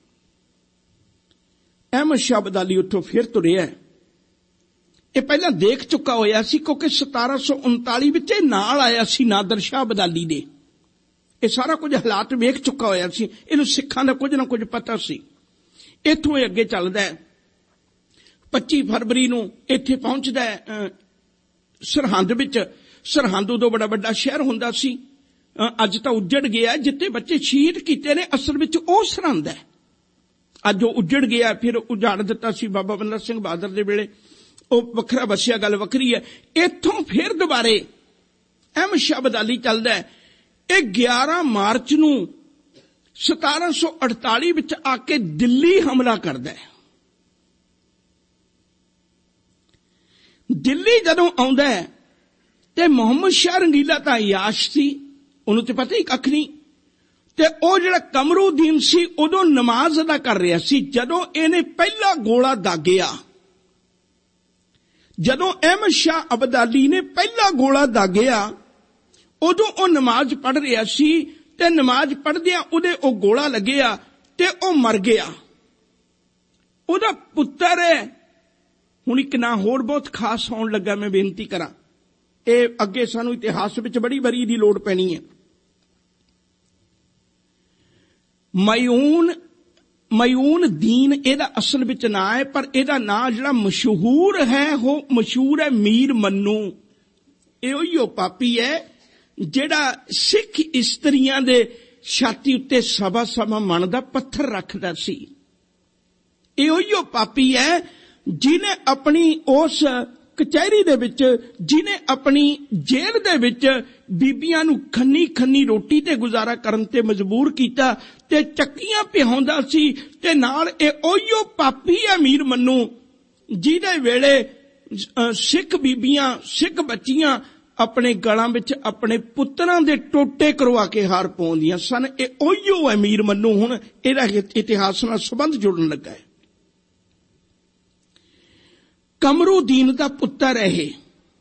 A: ਅਹਿਮਦ ਸ਼ਾਹ ਅਬਦਾਲੀ ਉੱਥੋਂ ਫਿਰ ਤੁਰਿਆ। ਇਹ ਪਹਿਲਾਂ ਦੇਖ ਚੁੱਕਾ ਹੋਇਆ ਸੀ ਕਿਉਂਕਿ ਸਤਾਰਾਂ ਸੌ ਉਨਤਾਲੀ ਵਿੱਚ ਇਹ ਨਾਲ ਆਇਆ ਸੀ ਨਾਦਰ ਸ਼ਾਹ ਅਬਦਾਲੀ ਦੇ। ਇਹ ਸਾਰਾ ਕੁਝ ਹਾਲਾਤ ਵੇਖ ਚੁੱਕਾ ਹੋਇਆ ਸੀ, ਇਹਨੂੰ ਸਿੱਖਾਂ ਦਾ ਕੁਝ ਨਾ ਕੁਝ ਪਤਾ ਸੀ। ਇੱਥੋਂ ਇਹ ਅੱਗੇ ਚੱਲਦਾ ਹੈ। ਪੱਚੀ ਫਰਵਰੀ ਨੂੰ ਇੱਥੇ ਪਹੁੰਚਦਾ ਹੈ ਸਰਹੰਦ ਵਿੱਚ। ਸਰਹੰਦ ਉਦੋਂ ਬੜਾ ਵੱਡਾ ਸ਼ਹਿਰ ਹੁੰਦਾ ਸੀ, ਅੱਜ ਤਾਂ ਉੱਜੜ ਗਿਆ। ਜਿੱਥੇ ਬੱਚੇ ਸ਼ਹੀਦ ਕੀਤੇ ਨੇ ਅਸਲ ਵਿੱਚ ਉਹ ਸਰਹੰਦ ਹੈ। ਅੱਜ ਉਹ ਉੱਜੜ ਗਿਆ, ਫਿਰ ਉਜਾੜ ਦਿੱਤਾ ਸੀ ਬਾਬਾ ਬੰਦਾ ਸਿੰਘ ਬਹਾਦਰ ਦੇ ਵੇਲੇ, ਉਹ ਵੱਖਰਾ ਵਸਿਆ, ਗੱਲ ਵੱਖਰੀ ਹੈ। ਇੱਥੋਂ ਫਿਰ ਦੁਬਾਰੇ ਅਹਿਮਦ ਸ਼ਾਹ ਅਬਦਾਲੀ ਚੱਲਦਾ ਹੈ। ਇਹ ਗਿਆਰਾਂ ਮਾਰਚ ਨੂੰ ਸਤਾਰਾਂ ਸੌ ਅੜਤਾਲੀ ਵਿੱਚ ਆ ਕੇ ਦਿੱਲੀ ਹਮਲਾ ਕਰਦਾ ਹੈ। ਦਿੱਲੀ ਜਦੋਂ ਆਉਂਦਾ ਹੈ ਤੇ ਮੁਹੰਮਦ ਸ਼ਾਹ ਰੰਗੀਲਾ ਤਾਂ ਯਾਸ਼ ਸੀ, ਉਹਨੂੰ ਤੇ ਪਤਾ ਹੀ ਕੱਖ ਨਹੀਂ। ਤੇ ਉਹ ਜਿਹੜਾ ਕਮਰੂਦੀਨ ਸੀ ਉਦੋਂ ਨਮਾਜ਼ ਅਦਾ ਕਰ ਰਿਹਾ ਸੀ। ਜਦੋਂ ਇਹਨੇ ਪਹਿਲਾ ਗੋਲਾ ਦਾਗਿਆ, ਜਦੋਂ ਅਹਿਮਦ ਸ਼ਾਹ ਅਬਦਾਲੀ ਨੇ ਪਹਿਲਾ ਗੋਲਾ ਦਾਗਿਆ, ਉਦੋਂ ਉਹ ਨਮਾਜ਼ ਪੜ੍ਹ ਰਿਹਾ ਸੀ ਤੇ ਨਮਾਜ਼ ਪੜ੍ਹਦਿਆਂ ਉਹਦੇ ਉਹ ਗੋਲਾ ਲੱਗਿਆ ਤੇ ਉਹ ਮਰ ਗਿਆ। ਉਹਦਾ ਪੁੱਤਰ ਹੈ। ਹੁਣ ਇੱਕ ਨਾਂ ਹੋਰ ਬਹੁਤ ਖਾਸ ਹੋਣ ਲੱਗਾ, ਮੈਂ ਬੇਨਤੀ ਕਰਾਂ, ਇਹ ਅੱਗੇ ਸਾਨੂੰ ਇਤਿਹਾਸ ਵਿੱਚ ਬੜੀ ਵਾਰੀ ਦੀ ਲੋੜ ਪੈਣੀ ਹੈ। ਮਯੂਨ ਮਯੂਨ ਦੀਨ ਇਹਦਾ ਅਸਲ ਵਿੱਚ ਨਾਂ ਹੈ, ਪਰ ਇਹਦਾ ਨਾਂ ਜਿਹੜਾ ਮਸ਼ਹੂਰ ਹੈ ਉਹ ਮਸ਼ਹੂਰ ਹੈ ਮੀਰ ਮੰਨੂ। ਇਹ ਉਹੀ ਉਹ ਪਾਪੀ ਹੈ ਜਿਹੜਾ ਸਿੱਖ ਇਸਤਰੀਆਂ ਦੇ ਛਾਤੀ ਉੱਤੇ ਸਵਾ ਸਵਾ ਮਣ ਦਾ ਪੱਥਰ ਰੱਖਦਾ ਸੀ। ਇਹ ਉਹੀ ਉਹ ਪਾਪੀ ਹੈ ਜਿਹਨੇ ਆਪਣੀ ਉਸ ਕਚਹਿਰੀ ਦੇ ਵਿੱਚ, ਜਿਹਨੇ ਆਪਣੀ ਜੇਲ੍ਹ ਦੇ ਵਿੱਚ ਬੀਬੀਆਂ ਨੂੰ ਖੰਨੀ ਖੰਨੀ ਰੋਟੀ ਤੇ ਗੁਜ਼ਾਰਾ ਕਰਨ ਤੇ ਮਜਬੂਰ ਕੀਤਾ ਤੇ ਚੱਕੀਆਂ ਪਿਹਾਉਂਦਾ ਸੀ। ਤੇ ਨਾਲ ਇਹ ਉਹੀਓ ਪਾਪੀ ਹੈ ਮੀਰ ਮੰਨੂ ਜਿਹਦੇ ਵੇਲੇ ਸਿੱਖ ਬੀਬੀਆਂ, ਸਿੱਖ ਬੱਚੀਆਂ ਆਪਣੇ ਗਲਾਂ ਵਿੱਚ ਆਪਣੇ ਪੁੱਤਰਾਂ ਦੇ ਟੋਟੇ ਕਰਵਾ ਕੇ ਹਾਰ ਪਾਉਂਦੀਆਂ ਸਨ। ਇਹ ਉਹੀਓ ਹੈ ਮੀਰ ਮੰਨੂ। ਹੁਣ ਇਹਦਾ ਇਤਿਹਾਸ ਨਾਲ ਸੰਬੰਧ ਜੁੜਨ ਲੱਗਾ ਹੈ। ਕਮਰੂਦੀਨ ਦਾ ਪੁੱਤਰ ਹੈ ਇਹ।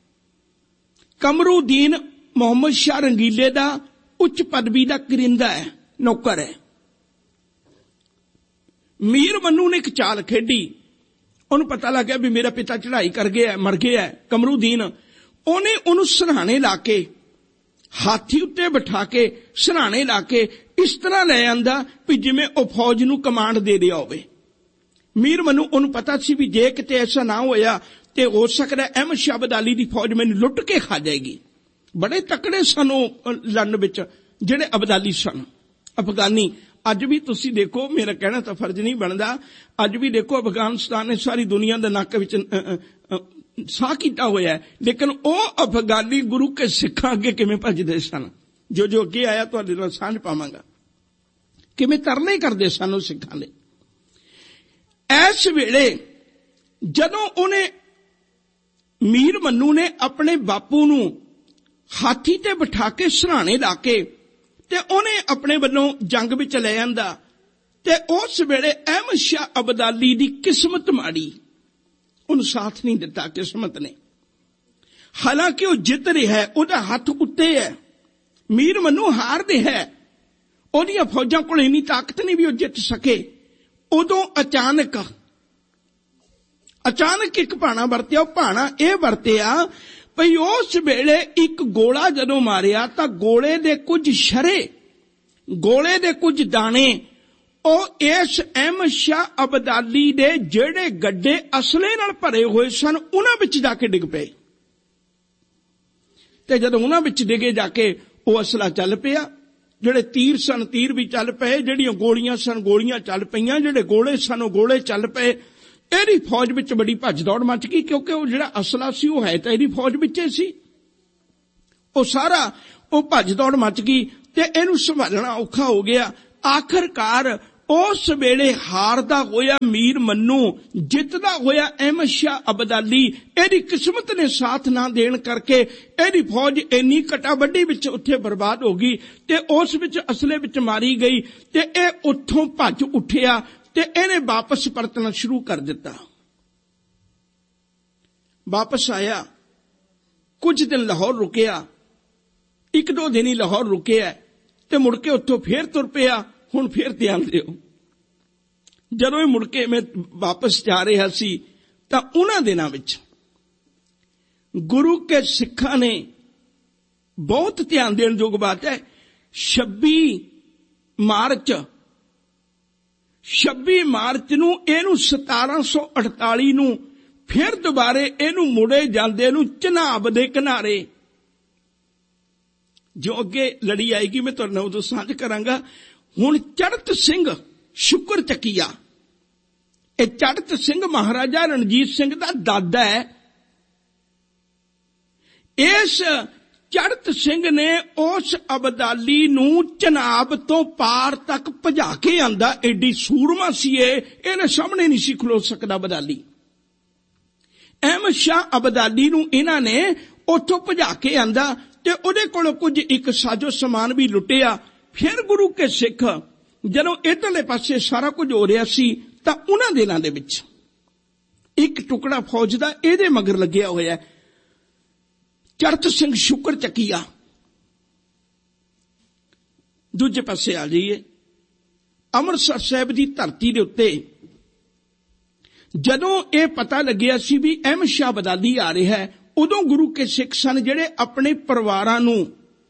A: ਕਮਰੂਦੀਨ ਮੁਹੰਮਦ ਸ਼ਾਹ ਰੰਗੀਲੇ ਦਾ ਉੱਚ ਪਦਵੀ ਦਾ ਕਰਿੰਦਾ ਹੈ, ਨੌਕਰ ਹੈ। ਮੀਰ ਮੰਨੂ ਨੇ ਇੱਕ ਚਾਲ ਖੇਡੀ। ਉਹਨੂੰ ਪਤਾ ਲੱਗਿਆ ਵੀ ਮੇਰਾ ਪਿਤਾ ਚੜ੍ਹਾਈ ਕਰ ਗਿਆ, ਮਰ ਗਿਆ ਕਮਰੂਦੀਨ। ਉਹਨੇ ਉਹਨੂੰ ਸਿਰਹਾਣੇ ਲਾ ਕੇ, ਹਾਥੀ ਉੱਤੇ ਬਿਠਾ ਕੇ ਸਿਰਹਾਣੇ ਲਾ ਕੇ ਇਸ ਤਰ੍ਹਾਂ ਲੈ ਆਂਦਾ ਵੀ ਜਿਵੇਂ ਉਹ ਫੌਜ ਨੂੰ ਕਮਾਂਡ ਦੇ ਰਿਹਾ ਹੋਵੇ। ਮੀਰ ਮੰਨੂ ਉਹਨੂੰ ਪਤਾ ਸੀ ਵੀ ਜੇ ਕਿਤੇ ਐਸਾ ਨਾ ਹੋਇਆ ਤੇ ਹੋ ਸਕਦਾ ਅਹਿਮਦ ਸ਼ਾਹ ਅਬਦਾਲੀ ਦੀ ਫੌਜ ਮੈਨੂੰ ਲੁੱਟ ਕੇ ਖਾ ਜਾਏਗੀ। ਬੜੇ ਤਕੜੇ ਸਨ ਉਹ ਲੜਨ ਵਿੱਚ ਜਿਹੜੇ ਅਬਦਾਲੀ ਸਨ, ਅਫਗਾਨੀ। ਅੱਜ ਵੀ ਤੁਸੀਂ ਦੇਖੋ, ਮੇਰਾ ਕਹਿਣਾ ਤਾਂ ਫਰਜ਼ ਨਹੀਂ ਬਣਦਾ, ਅੱਜ ਵੀ ਦੇਖੋ ਅਫਗਾਨਿਸਤਾਨ ਨੇ ਸਾਰੀ ਦੁਨੀਆ ਦੇ ਨੱਕ ਵਿੱਚ ਸਾਹ ਕੀਤਾ ਹੋਇਆ ਹੈ, ਲੇਕਿਨ ਉਹ ਅਫਗਾਨੀ ਗੁਰੂ ਕੇ ਸਿੱਖਾਂ ਅੱਗੇ ਕਿਵੇਂ ਭੱਜਦੇ ਸਨ। ਜੋ ਜੋ ਅੱਗੇ ਆਇਆ ਤੁਹਾਡੇ ਨਾਲ ਸਾਂਝ ਪਾਵਾਂਗਾ, ਕਿਵੇਂ ਤਰਲੇ ਕਰਦੇ ਸਨ ਉਹ ਸਿੱਖਾਂ ਲਈ। ਇਸ ਵੇਲੇ ਜਦੋਂ ਉਹਨੇ, ਮੀਰ ਮੰਨੂ ਨੇ ਆਪਣੇ ਬਾਪੂ ਨੂੰ ਹਾਥੀ ਤੇ ਬਿਠਾ ਕੇ ਸਿਰਹਾਣੇ ਲਾ ਕੇ ਤੇ ਉਹਨੇ ਆਪਣੇ ਵੱਲੋਂ ਜੰਗ ਵਿੱਚ ਲੈ ਆਂਦਾ, ਤੇ ਉਸ ਵੇਲੇ ਅਹਿਮਦ ਸ਼ਾਹ ਅਬਦਾਲੀ ਦੀ ਕਿਸਮਤ ਮਾੜੀ, ਉਹਨੂੰ ਸਾਥ ਨਹੀਂ ਦਿੱਤਾ ਕਿਸਮਤ ਨੇ। ਹਾਲਾਂਕਿ ਉਹ ਜਿੱਤ ਰਿਹਾ ਹੈ, ਉਹਦਾ ਹੱਥ ਉੱਤੇ ਹੈ। ਮੀਰ ਮੰਨੂ ਹਾਰ ਰਿਹਾ ਹੈ, ਉਹਦੀਆਂ ਫੌਜਾਂ ਕੋਲ ਇੰਨੀ ਤਾਕਤ ਨਹੀਂ ਵੀ ਉਹ ਜਿੱਤ ਸਕੇ। ਉਦੋਂ ਅਚਾਨਕ ਅਚਾਨਕ ਇੱਕ ਭਾਣਾ ਵਰਤਿਆ। ਉਹ ਭਾਣਾ ਇਹ ਵਰਤਿਆ ਭਈ ਉਸ ਵੇਲੇ ਇੱਕ ਗੋਲਾ ਜਦੋਂ ਮਾਰਿਆ ਤਾਂ ਗੋਲੇ ਦੇ ਕੁਝ ਸ਼ਰੇ, ਗੋਲੇ ਦੇ ਕੁਝ ਦਾਣੇ ਉਹ ਇਸ ਅਹਿਮਦ ਸ਼ਾਹ ਅਬਦਾਲੀ ਦੇ ਜਿਹੜੇ ਗੱਡੇ ਅਸਲੇ ਨਾਲ ਭਰੇ ਹੋਏ ਸਨ ਉਹਨਾਂ ਵਿੱਚ ਜਾ ਕੇ ਡਿੱਗ ਪਏ। ਤੇ ਜਦੋਂ ਉਹਨਾਂ ਵਿੱਚ ਡਿੱਗੇ ਜਾ ਕੇ ਉਹ ਅਸਲਾ ਚੱਲ ਪਿਆ। ਜਿਹੜੇ ਤੀਰ ਸਨ ਤੀਰ ਵੀ ਚੱਲ ਪਏ, ਜਿਹੜੀਆਂ ਗੋਲੀਆਂ ਸਨ ਗੋਲੀਆਂ ਚੱਲ ਪਈਆਂ, ਜਿਹੜੇ ਗੋਲੇ ਸਨ ਉਹ ਗੋਲੇ ਚੱਲ ਪਏ। ਇਹਦੀ ਫੌਜ ਵਿੱਚ ਬੜੀ ਭੱਜ ਦੌੜ ਮਚ ਗਈ, ਕਿਉਂਕਿ ਉਹ ਜਿਹੜਾ ਅਸਲਾ ਸੀ ਉਹ ਹੈ ਤਾਂ ਇਹਦੀ ਫੌਜ ਵਿੱਚ ਹੀ ਸੀ। ਉਹ ਸਾਰਾ ਉਹ ਭੱਜ ਦੌੜ ਮਚ ਗਈ ਤੇ ਇਹਨੂੰ ਸੰਭਾਲਣਾ ਔਖਾ ਹੋ ਗਿਆ। ਆਖਰਕਾਰ उस वेले हारदा होया मीर मन्नू, जितदा होया अहमद शाह अब्दाली, एदी किस्मत ने साथ ना देन करके एदी फौज इन्नी कटाबड्डी विच उत्थे बर्बाद हो गई ते उस विच असले विच मारी गई ते ए उत्थों भज उठिया ते इहने वापस परतना शुरू कर दिता। वापस आया, कुछ दिन लाहौर रुकिया, एक दो दिन ही लाहौर रुकिया ते मुड़ के उत्थों फिर तुर पिया। हुण फिर ध्यान दिओ, जदों मुड़ के मैं वापस जा रहा सी तां उन्हां दिनां विच गुरु के सिखां ने बहुत ध्यान देण योग बात है, छब्बी मार्च छब्बी मार्च नूं इहनूं सतारां सौ अड़ताली नूं फिर दोबारे इहनूं मुड़े जांदे नूं चनाब दे किनारे जो अगे लड़ी आएगी मैं तुहाडे नाल उदों साझ करांगा। हुण चढ़त सिंह शुकर चकीया, ये चढ़त सिंह महाराजा रणजीत सिंह दा दादा है। इस चढ़त सिंह ने उस अब्दाली नूं चनाब तो पार तक भजा के आंदा, एडी सूरमा सी इहदे सामने नहीं सी खलो सकदा अब्दाली। अहमद शाह अब्दाली नूं इन्हां ने उत्थों भजा के आंदा ते उहदे कोलों कुछ एक साजो समान भी लुटिया। फिर गुरु के सिख जदों इधरले पासे सारा कुछ हो रहा सी तां उन्हां दिनां दे विच एक टुकड़ा फौज दा इहदे मगर लग्या होया है, चढ़त सिंह शुकर चकीया। दूजे पासे आ जाइए, अमृतसर साहिब दी धरती दे उत्ते जदों ये पता लग्या सी भी अहमद शाह अब्दाली आ रहा है, उदों गुरु के सिख सन जिहड़े अपने परिवारां नूं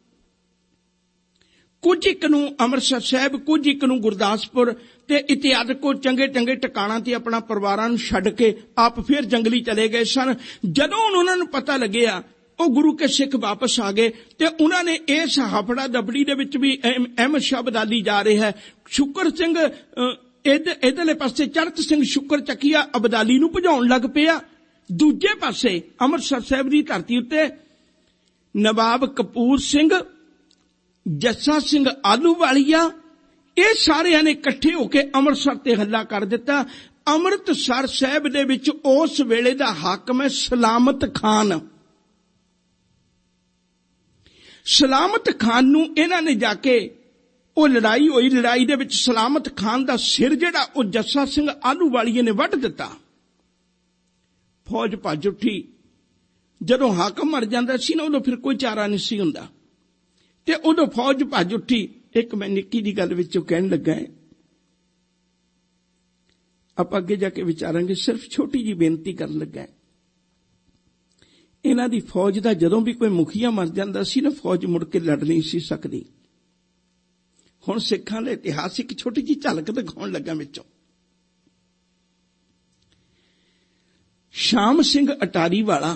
A: कुछ एक नूं अमृतसर साहिब, कुछ एक नूं गुरदासपुर ते इत्यादि को चंगे चंगे टिकाणा ते अपना परिवारां नूं छड्ड के आप फिर जंगली चले गए सन। जदों उन्हां नूं पता लग्या ओ गुरु के सिख वापस आ गए ते उन्हां ने इस हफड़ा दबड़ी दे विच भी अहमद शाह अब्दाली जा रहा है, शुकर सिंह इधरले पासे चढ़त सिंह शुकर चकीया अब्दाली नूं भजाउण लग पिया। दूजे पासे अमृतसर साहिब दी धरती उत्ते नवाब कपूर सिंह, जस्सा सिंह आलूवालिया, ये सारियां ने इकट्ठे होके अमृतसर ते हल्ला कर दिता। अमृतसर साहिब दे विच उस वेले दा हाकम है सलामत खान। सलामत खान नूं इन्हां ने जाके ओ लड़ाई होई, लड़ाई दे विच सलामत खान दा सिर जिहड़ा ओ जस्सा सिंह आलूवालिया ने वड्ढ दिता। फौज भज उठी। जदों हाकम मर जांदा सी ना उदों फिर कोई चारा नहीं सी हुंदा ते उदों फौज भज उठी। एक मैं निक्की जी गल विचों कहण लगा है, आपां अगे जाके विचारांगे, सिर्फ छोटी जी बेनती करन लगा है। इन्हां दी फौज दा जदों भी कोई मुखिया मर जांदा सी ना, फौज मुड़ के लड़ नहीं सी सकदी। हुण सिखां दा इतिहास एक छोटी जी झलक दिखाउण लगा विचों। श्याम सिंह अटारी वाला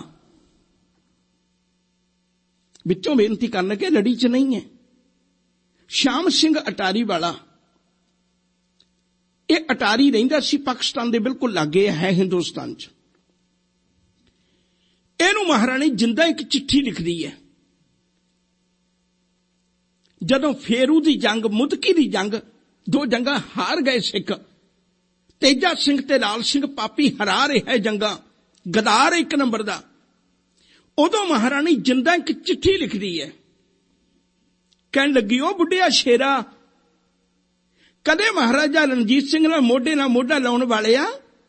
A: विचों बेनती करन लगे, लड़ी च नहीं है। श्याम सिंह अटारी वाला ये अटारी रहिंदा सी पाकिस्तान दे बिल्कुल लागे है हिंदुस्तान च। इहनूं महाराणी जिंदा एक चिट्ठी लिखदी है। जदों फेरू दी जंग, मुदकी दी जंग, दो जंगां हार गए सिख, तेजा सिंह ते लाल सिंह पापी हरा रहे है जंगा, गदार एक नंबर दा, उदों महाराणी जिंदा एक चिट्ठी लिखदी है। कहन लगी, ओ बुढ़िया शेरा, कदे महाराजा रणजीत सिंह नाल मोढे नाल मोढा लाउण वालिया,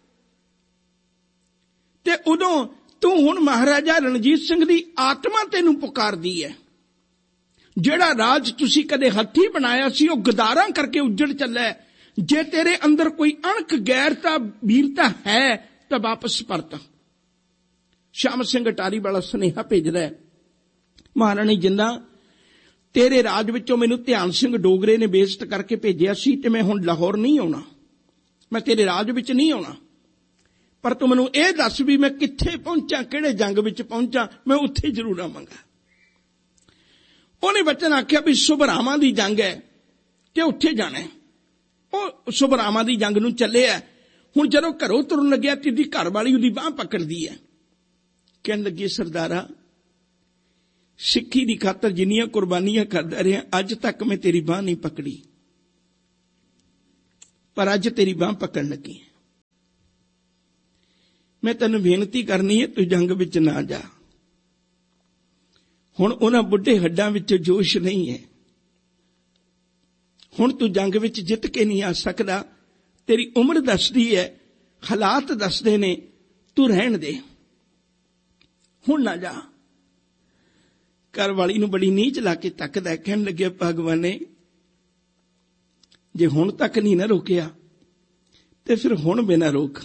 A: ते उदों तू हुण महाराजा रणजीत सिंह दी आत्मा तैनूं पुकारदी है। जिहड़ा राज तुसी कदे हत्थी बनाया सी ओ गदारां करके उजड़ चला। जे तेरे अंदर कोई अणख गैरता वीरता है तो वापस परत। श्याम सिंह अटारी वाला सुनेहा भेजदा है, महाराणी जिंदा तेरे राज विचों मैनूं ध्यान सिंह डोगरे ने बेइज्जत करके भेजिया सी ते मैं हुण लाहौर नहीं आउणा, मैं तेरे राज विच नहीं आउणा, पर तू मैनूं इह दस भी मैं कित्थे पहुंचा, किहड़े जंग विच पहुंचा, मैं उत्थे जरूर आवांगा। उहने वचन आख्या भी सुभरावां दी जंग है ते उत्थे जाना है। ਉਹ ਸੁਭਰਾਵਾਂ ਦੀ जंग ਨੂੰ ਚੱਲੇ ਆ। ਹੁਣ ਜਦੋਂ ਘਰੋਂ ਤੁਰਨ ਲੱਗਿਆ ਤੇ ਦੀ ਘਰ ਵਾਲੀ ਉਹਦੀ ਬਾਹ ਪਕੜਦੀ ਹੈ, ਕਹਿਣ ਲੱਗੀ, ਸਰਦਾਰਾ ਸਿੱਖੀ ਦੀ ਖਾਤਰ ਜਿੰਨੀਆਂ ਕੁਰਬਾਨੀਆਂ ਕਰਦਾ ਰਿਹਾ, ਅੱਜ ਤੱਕ ਮੈਂ ਤੇਰੀ ਬਾਹ ਨਹੀਂ ਪਕੜੀ। ਪਰ ਅੱਜ ਤੇਰੀ ਬਾਂਹ ਪਕੜਨ ਲੱਗੀ ਹੈ। ਮੈਂ ਤੈਨੂੰ ਬੇਨਤੀ ਕਰਨੀ ਹੈ, ਤੂੰ ਜੰਗ ਵਿੱਚ ਨਾ ਜਾ। ਹੁਣ ਉਹਨਾਂ ਬੁੱਢੇ ਹੱਡਾਂ ਵਿੱਚ ਜੋਸ਼ ਨਹੀਂ ਹੈ। ਹੁਣ ਤੂੰ ਜੰਗ ਵਿੱਚ ਜਿੱਤ ਕੇ ਨਹੀਂ ਆ ਸਕਦਾ। ਤੇਰੀ ਉਮਰ ਦੱਸਦੀ ਹੈ, ਹਾਲਾਤ ਦੱਸਦੇ ਨੇ, ਤੂੰ ਰਹਿਣ ਦੇ, ਹੁਣ ਨਾ ਜਾ। ਘਰ ਵਾਲੀ ਨੂੰ ਬੜੀ ਨੀਚ ਲਾ ਕੇ ਤੱਕਦਾ, ਕਹਿਣ ਲੱਗੇ ਭਗਵਾਨ ਨੇ ਜੇ ਹੁਣ ਤੱਕ ਨਹੀਂ ਨਾ ਰੋਕਿਆ ਤੇ ਫਿਰ ਹੁਣ ਬਿਨਾਂ ਰੋਕ।